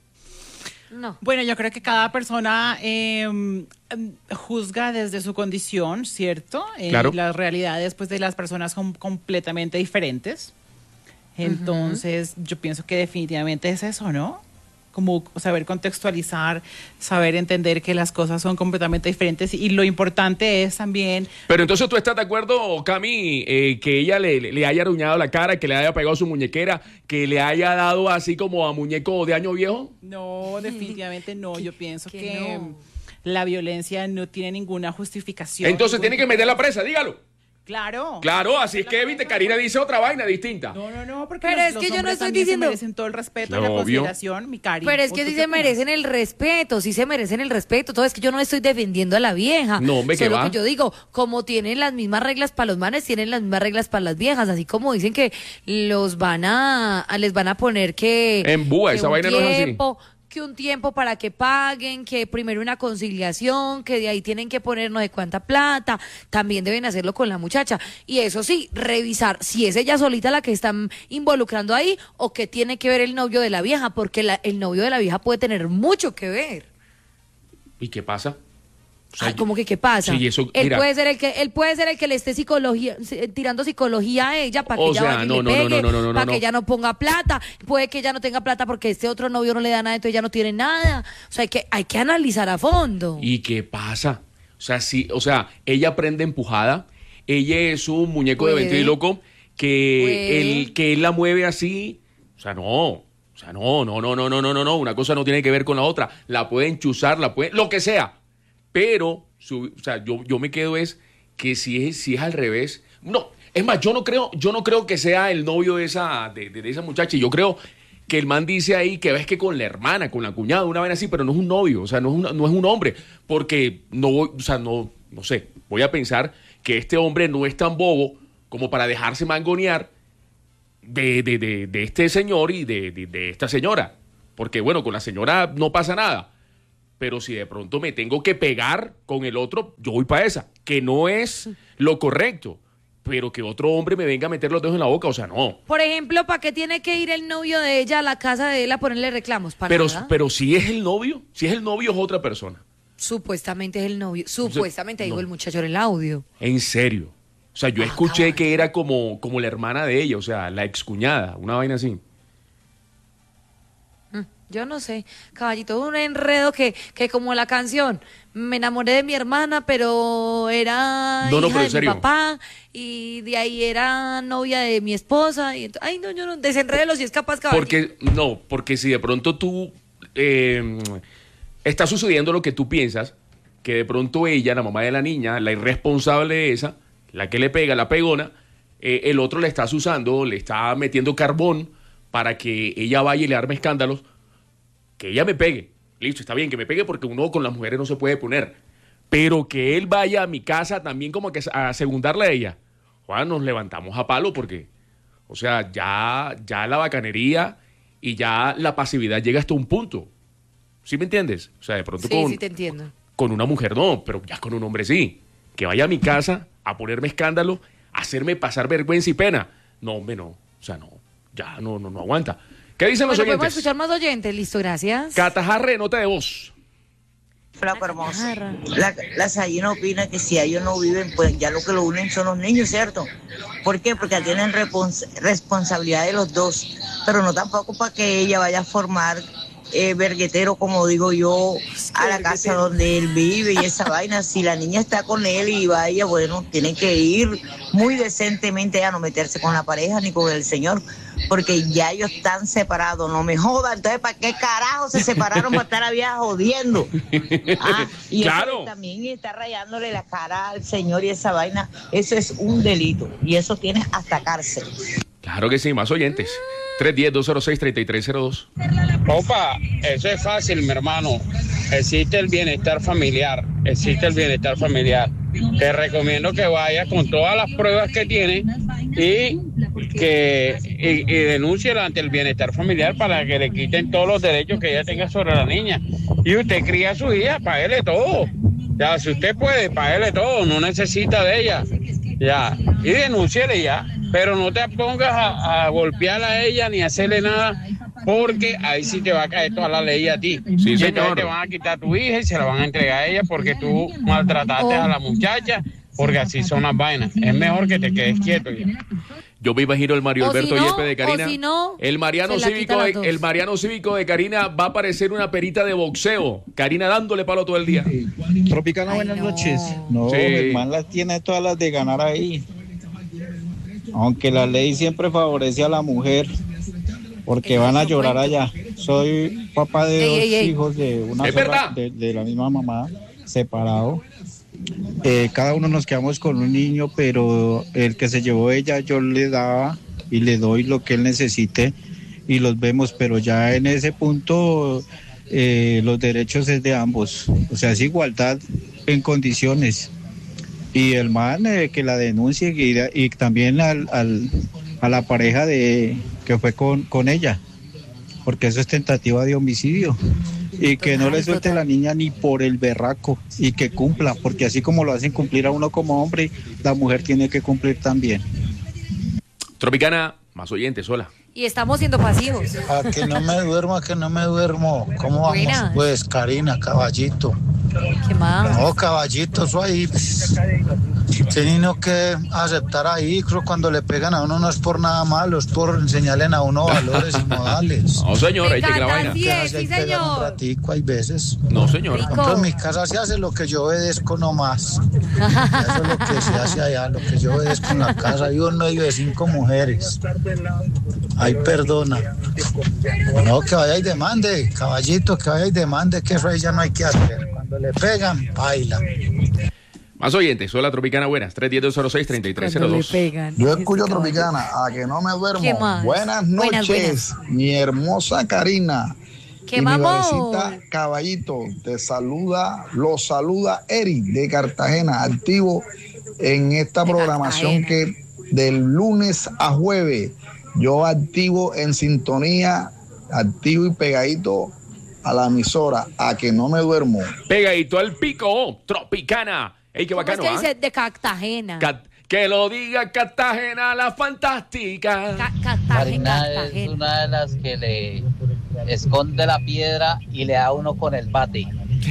B: No.
C: Bueno, yo creo que cada persona eh, mm, juzga desde su condición, ¿cierto? Eh,
A: Claro.
C: y las realidades pues, de las personas son completamente diferentes. Entonces, yo pienso que definitivamente es eso, ¿no? Como saber contextualizar, saber entender que las cosas son completamente diferentes y lo importante es también...
A: Pero entonces tú estás de acuerdo, Cami, eh, que ella le, le- le haya aruñado la cara, que le haya pegado su muñequera, que le haya dado así como a muñeco de año viejo.
C: No, definitivamente no. Yo pienso
B: que
C: que,
B: no.
C: la violencia no tiene ninguna justificación.
A: Entonces
C: ningún
A: tiene que
C: tipo de-
A: meter la presa, dígalo.
C: Claro.
A: Claro, así es que, viste, Karina dice otra vaina distinta.
C: No, no, no, porque
B: Pero
C: los-
B: es que
C: los
B: yo no
C: hombres
B: estoy
C: también se
B: diciendo-
C: merecen todo el respeto y la
A: Obvio.
C: consideración, mi cari.
B: Pero es
C: ¿O
B: que
C: tú
B: sí
C: qué
B: se
C: opinas?
B: merecen el respeto, sí se merecen el respeto. Todo es que yo no estoy defendiendo a la vieja.
A: No, hombre, ¿qué
B: Solo
A: va?
B: que yo digo, como tienen las mismas reglas para los manes, tienen las mismas reglas para las viejas. Así como dicen que los van a, a- les van a poner que.
A: En búa,
B: que
A: esa
B: un
A: vaina no es así.
B: tiempo, que un tiempo para que paguen, que primero una conciliación, que de ahí tienen que poner no sé cuánta plata, también deben hacerlo con la muchacha. Y eso sí, revisar si es ella solita la que están involucrando ahí o que tiene que ver el novio de la vieja, porque la- el novio de la vieja puede tener mucho que ver.
A: ¿Y qué pasa? O sea,
B: Ay, ¿cómo que qué pasa?
A: Sí, eso,
B: él
A: mira.
B: puede ser el que él puede ser el que le esté psicología eh, tirando psicología a ella para que
A: O
B: ella
A: sea,
B: vaya y
A: no,
B: le
A: no, no,
B: pegue,
A: no, no, no,
B: para
A: no.
B: que ella no ponga plata, puede que ella no tenga plata porque este otro novio no le da nada, entonces ella no tiene nada. O sea, hay que hay que analizar a fondo.
A: ¿Y qué pasa? O sea, sí, o sea, ella prende empujada, ella es un muñeco de
B: Puede.
A: ventríloco que
B: Puede.
A: él, que él la mueve así. O sea, no. O sea, no, no, no, no, no, no, no, no. Una cosa no tiene que ver con la otra. La pueden chuzar, la pueden, lo que sea. Pero, su- o sea, yo, yo me quedo es que si es, si es al revés. No, es más, yo no creo, yo no creo que sea el novio de esa, de, de- de esa muchacha. Yo creo que el man dice ahí que ves que con la hermana, con la cuñada, una vez así, pero no es un novio, o sea, no es, una- no es un hombre, porque no voy, o sea, no, no sé, voy a pensar que este hombre no es tan bobo como para dejarse mangonear de, de, de, de este señor y de, de, de esta señora. Porque bueno, con la señora no pasa nada. Pero si de pronto me tengo que pegar con el otro, yo voy para esa. Que no es lo correcto. Pero que otro hombre me venga a meter los dedos en la boca, o sea, no.
B: Por ejemplo, ¿para qué tiene que ir el novio de ella a la casa de él a ponerle reclamos? ¿Para
A: Pero,
B: nada?
A: pero si es el novio, si es el novio es otra persona.
B: Supuestamente es el novio. Supuestamente, digo
A: no.
B: el muchacho en el audio.
A: En serio. O sea, yo
B: Ah,
A: escuché
B: caballo.
A: que era como, como la hermana de ella, o sea, la excuñada, una vaina así.
B: Yo no sé, caballito, un enredo que, que como la canción, me enamoré de mi hermana, pero era
A: No, no,
B: hija
A: pero en
B: de mi
A: serio.
B: papá, y de ahí era novia de mi esposa, y ent- ay no, yo no, desenrédelo si es capaz, caballito.
A: Porque, no, porque si de pronto tú eh, está sucediendo lo que tú piensas, que de pronto ella, la mamá de la niña, la irresponsable esa, la que le pega, la pegona, eh, el otro le está usando, le está metiendo carbón para que ella vaya y le arme escándalos, que ella me pegue. Listo, está bien que me pegue porque uno con las mujeres no se puede poner. Pero que él vaya a mi casa también como que a segundarle a ella. Juan, nos levantamos a palo porque, o sea, ya, ya la bacanería y ya la pasividad llega hasta un punto. ¿Sí me entiendes? O sea, de pronto
B: sí,
A: con,
B: sí te entiendo.
A: Con una mujer no, pero ya con un hombre sí. Que vaya a mi casa a ponerme escándalo, a hacerme pasar vergüenza y pena. No, hombre, no. O sea, no. Ya no, no, no aguanta. ¿Qué dicen
B: bueno,
A: los oyentes?
B: Podemos escuchar más oyentes. Listo, gracias.
A: Catajarre, nota de voz.
N: Flaco hermoso. La, la Sayina opina que si ellos no viven, pues ya lo que lo unen son los niños, ¿cierto? ¿Por qué? Porque tienen respons- responsabilidad de los dos, pero no tampoco para que ella vaya a formar eh, verguetero, como digo yo, a la casa donde él vive y esa vaina. Si la niña está con él y vaya, bueno, tiene que ir muy decentemente a no meterse con la pareja ni con el señor, porque ya ellos están separados, no me jodan. Entonces, ¿para qué carajo se separaron para estar a vieja jodiendo? Ah, y
A: claro.
N: Eso también está rayándole la cara al señor y esa vaina, eso es un delito y eso tiene hasta cárcel.
A: Claro que sí, más oyentes. tres uno cero, dos cero seis, tres tres cero dos.
O: Opa, eso es fácil, mi hermano. Existe el bienestar familiar, existe el bienestar familiar. Te recomiendo que vayas con todas las pruebas que tiene y que y, y denuncie ante el bienestar familiar para que le quiten todos los derechos que ella tenga sobre la niña. Y usted cría a su hija, páguele todo. Ya, si usted puede, páguele todo, no necesita de ella. Ya, y denúnciele ya. Pero no te pongas a, a golpearla a ella ni a hacerle nada, porque ahí sí te va a caer toda la ley a ti.
A: Sí,
O: y
A: señor.
O: entonces te van a quitar a tu hija y se la van a entregar a ella porque tú maltrataste a la muchacha, porque así son las vainas. Es mejor que te quedes quieto ya.
A: Yo me imagino el Mario
B: O
A: Alberto
B: si no,
A: Yepe de Karina.
B: o si no,
A: el Mariano
B: se la
A: Cívico
B: quita
A: de,
B: las dos.
A: el Mariano Cívico de Karina va a parecer una perita de boxeo. Karina dándole palo todo el día.
P: Tropicana, buenas
B: no.
P: noches. No,
A: Sí.
P: mi hermano las tiene todas las de ganar ahí. Aunque la ley siempre favorece a la mujer, porque van a llorar allá. Soy papá de
B: Ey,
P: dos
B: ey, ey.
P: hijos de una
A: Es
P: sola,
A: verdad.
P: de, de la misma mamá, separado. Eh, cada uno nos quedamos con un niño, pero el que se llevó ella yo le daba y le doy lo que él necesite y los vemos, pero ya en ese punto eh, los derechos es de ambos, o sea, es igualdad en condiciones. Y el man eh, que la denuncie y, y también al, al, a la pareja de que fue con, con ella, porque eso es tentativa de homicidio. Y que no le suelte la niña ni por el berraco y que cumpla, porque así como lo hacen cumplir a uno como hombre, la mujer tiene que cumplir también.
A: Tropicana, más oyentes, hola.
B: Y estamos siendo pasivos.
J: A que no me duermo, a que no me duermo. ¿Cómo vamos?
B: Buenas.
J: Pues, Karina, caballito.
B: ¿Qué más?
J: No, caballito, eso ahí. Pues, tienen que aceptar ahí. Creo que cuando le pegan a uno no es por nada malo, es por enseñarle a uno valores y modales.
A: No, señor,
B: Me
A: ahí te que la
B: encanta,
A: vaina.
B: sí es,
J: Hay
B: sí,
J: que pegar un
B: señor.
J: ratico, hay veces.
A: No, señor.
B: Rico.
J: Por ejemplo, en mi casa se hace lo que yo obedezco nomás. Eso es lo que se hace allá, lo que yo obedezco en la casa. Vivo en medio de cinco mujeres. Ay, perdona. No, que vaya y demande, caballito, que vaya y demande, que eso ahí ya no hay que hacer. Cuando le pegan, baila.
A: Más oyentes, hola Tropicana, buenas. tres uno cero, dos cero seis, tres tres cero
B: Cuando le
A: dos.
B: pegan.
Q: Yo escucho Tropicana, a que no me duermo.
B: ¿Qué más?
Q: Buenas
B: Buenas,
Q: noches, mi hermosa Karina.
B: ¿Qué
Q: y mi
B: vamos?
Q: bebecita Caballito, te saluda, lo saluda Eric de Cartagena, activo en esta
B: De
Q: programación
B: Cartagena.
Q: que del lunes a jueves, yo activo en sintonía, activo y pegadito a la emisora, a que no me duermo.
A: Pegadito al pico, Tropicana. Ey, qué
B: ¿Cómo es
A: bacano,
B: que
A: ¿ah?
B: dice? De Cartagena.
A: Cat- que lo diga Cartagena, la fantástica.
B: Ca- Cartagena,
I: Marina es
B: Cartagena.
I: una de las que le esconde la piedra y le da uno con el bate.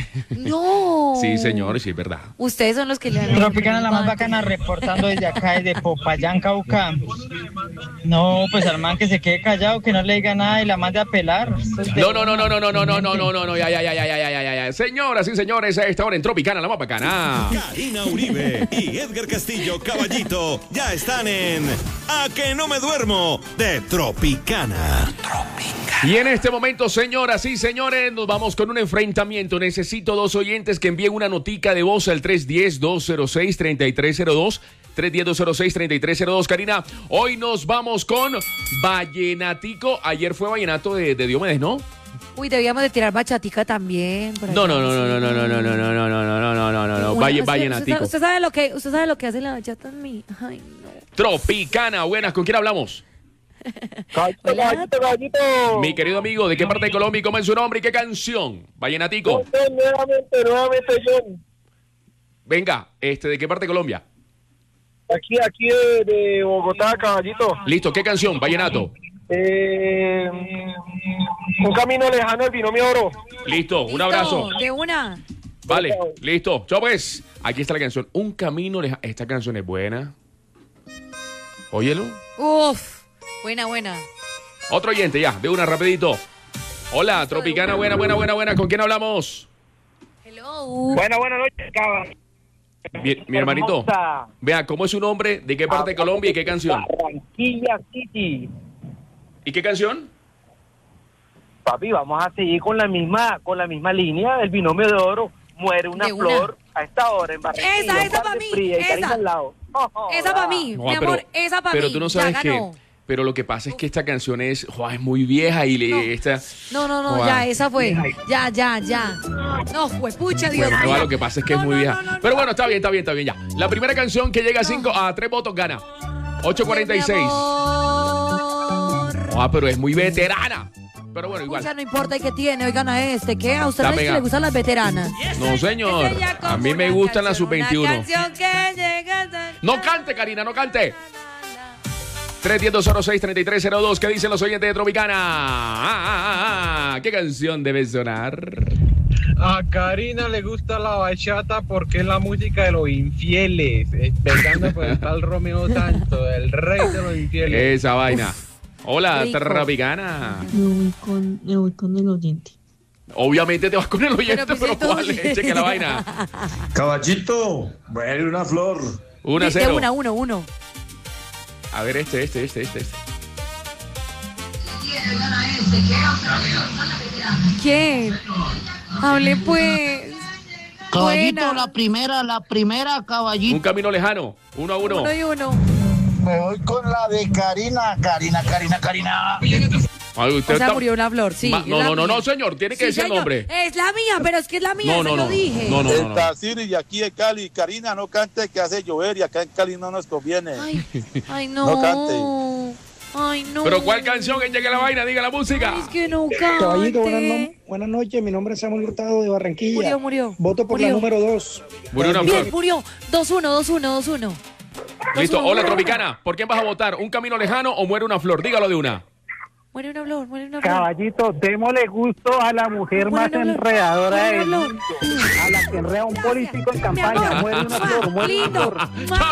B: No.
A: Sí, señor, sí, es verdad.
B: Ustedes son los que le han...
H: Tropicana, la más bacana, reportando desde acá, desde Popayán, Cauca. No, pues al man que se quede callado, que no le diga nada y la mande a pelar. Eso es de-
A: No, no, no, no, no, no, no, no, no, no, no, no, ya, ya, ya, ya, ya, ya, ya, ya. Señoras y señores, a esta hora en Tropicana, la más bacana.
D: Karina Uribe y Edgar Castillo, Caballito, ya están en A que no me duermo de Tropicana. Tropicana.
A: Y en este momento, señoras y señores, nos vamos con un enfrentamiento. Necesito dos oyentes que envíen una notica de voz al tres uno cero, dos cero seis, tres tres cero dos. tres uno cero, dos cero seis, tres tres cero dos. Karina, hoy nos vamos con Vallenatico. Ayer fue Vallenato de, de Diomedes, ¿no?
B: Uy, debíamos de tirar bachatica también. por
A: No,
B: allá,
A: no, no, no,
B: sí.
A: no, no, no, no, no, no, no, no, no, no, no, no, no.
B: Una-
A: Valle,
B: usted-
A: Vallenatico.
B: Usted, usted sabe lo que, usted sabe lo que hace la bachata en mí. Ay, no.
A: Tropicana, buenas, ¿con quién hablamos?
M: Caballito, caballito, caballito.
A: Mi querido amigo, ¿de qué parte de Colombia y cómo es su nombre y qué canción? Vallenatico.
M: Yo, nuevamente, nuevamente yo.
A: Venga, este, ¿de qué parte de Colombia?
M: Aquí, aquí de, de Bogotá, caballito.
A: Listo, ¿qué canción? Vallenato.
M: Eh, un camino lejano, el binomio oro.
A: Listo, un abrazo.
B: De una.
A: Vale, listo. Chao pues. Aquí está la canción. Un camino lejano. Esta canción es buena. Óyelo.
B: Uf. Buena, buena.
A: Otro oyente ya, de una rapidito. Hola, Tropicana, buena, buena, buena, buena. ¿Con quién hablamos?
B: Hello.
M: Buena, buena noche, cabrón.
A: Mi, mi hermanito. Vea, ¿cómo es su nombre? ¿De qué parte de Colombia y qué canción?
H: Barranquilla City.
A: ¿Y qué canción?
H: Papi, vamos a seguir con la misma, con la misma línea del binomio de oro. Muere una
B: De una.
H: flor a esta hora en Barranquilla.
B: Esa, esa
H: un par
B: para
H: de
B: mí,
H: fría y
B: esa.
H: Karina al lado. Oh,
B: Esa para mí,
A: No,
B: mi
A: pero-
B: amor, esa para mí.
A: Pero tú no sabes
B: ya
A: que...
B: ganó.
A: Pero lo que pasa es que esta canción es, joa, es muy vieja y le,
B: No.
A: esta...
B: No, no, no,
A: Joa.
B: ya, esa fue. Ya, ya, ya. No, fue pucha, Dios
A: Bueno,
B: mío.
A: no, lo que pasa es que es muy vieja. Pero bueno, está bien, está bien, está bien ya. La primera canción que llega a cinco, a tres votos gana. ocho cuarenta y seis. Ah, pero es muy veterana. Pero bueno, igual.
B: Pucha, no importa, ¿y qué tiene? Oigan a este, ¿qué? ¿A usted
A: Está
B: no es que
A: pegada.
B: le gustan las veteranas?
A: No, señor.
B: Esa ya como
A: A mí me
B: una
A: gustan las
B: canción,
A: sub veintiuno.
B: Una canción que llega...
A: No cante, Karina, no cante. tres uno cero, dos cero seis, tres tres cero dos. ¿Qué dicen los oyentes de Tropicana? Ah, ah, ah, ah. ¿Qué canción debe sonar?
O: A Karina le gusta la bachata porque es la música de los infieles. Esperando por el tal Romeo Santo, el rey de los infieles.
A: Esa vaina. Hola,
O: rico.
A: Tropicana.
R: Me voy con, me voy con el oyente.
A: Obviamente te vas con el oyente, pero,
B: pues,
A: ¿cuál es? Cheque la vaina.
S: Caballito, bueno, una flor.
A: Una
B: De
A: cero.
B: una, uno, uno.
A: A ver, este, este, este, este. este.
B: ¿Quién? Hable pues.
J: Caballito,
B: Buena.
J: la primera, la primera, caballito.
A: Un camino lejano. Uno a uno.
B: Uno y uno.
Q: Me voy con la de Karina, Karina, Karina, Karina.
A: Ay, usted
B: O sea,
A: está-
B: murió una flor, sí.
A: Ma-
B: es
A: no,
B: la
A: no, no,
B: mía.
A: no, señor. Tiene que
B: Sí,
A: decir el
B: señor.
A: nombre.
B: Es la mía, pero es que es la mía,
A: No,
B: se
A: no,
B: lo
A: no.
B: dije.
A: No, no, no, no.
S: Está Siri de aquí de Cali. Karina, no cante que hace llover y acá en Cali no nos conviene.
B: Ay, ay, no.
S: No cante.
B: Ay, no.
A: Pero ¿cuál canción que llegue la vaina? Diga la música.
B: Es que no cante.
T: Caballito, buenas, no- buenas noches. Mi nombre es Samuel Hurtado de Barranquilla.
B: Murió, murió.
T: Voto por la
B: Murió.
T: número dos.
A: Murió una
B: Bien,
A: flor.
B: murió. dos uno, dos uno, dos uno.
A: Listo.
B: uno.
A: Hola, Tropicana. ¿Por quién vas a votar? ¿Un camino lejano o muere una flor? Dígalo de una.
B: Muere una flor, muere una flor.
K: Caballito, démosle gusto a la mujer más
B: Muere una flor.
K: enredadora
B: Muere
K: del
B: una
K: mundo. A la que enreda un político en campaña.
B: amor.
K: Muere una flor, muere una
B: Lindo.
K: flor.
B: Mua.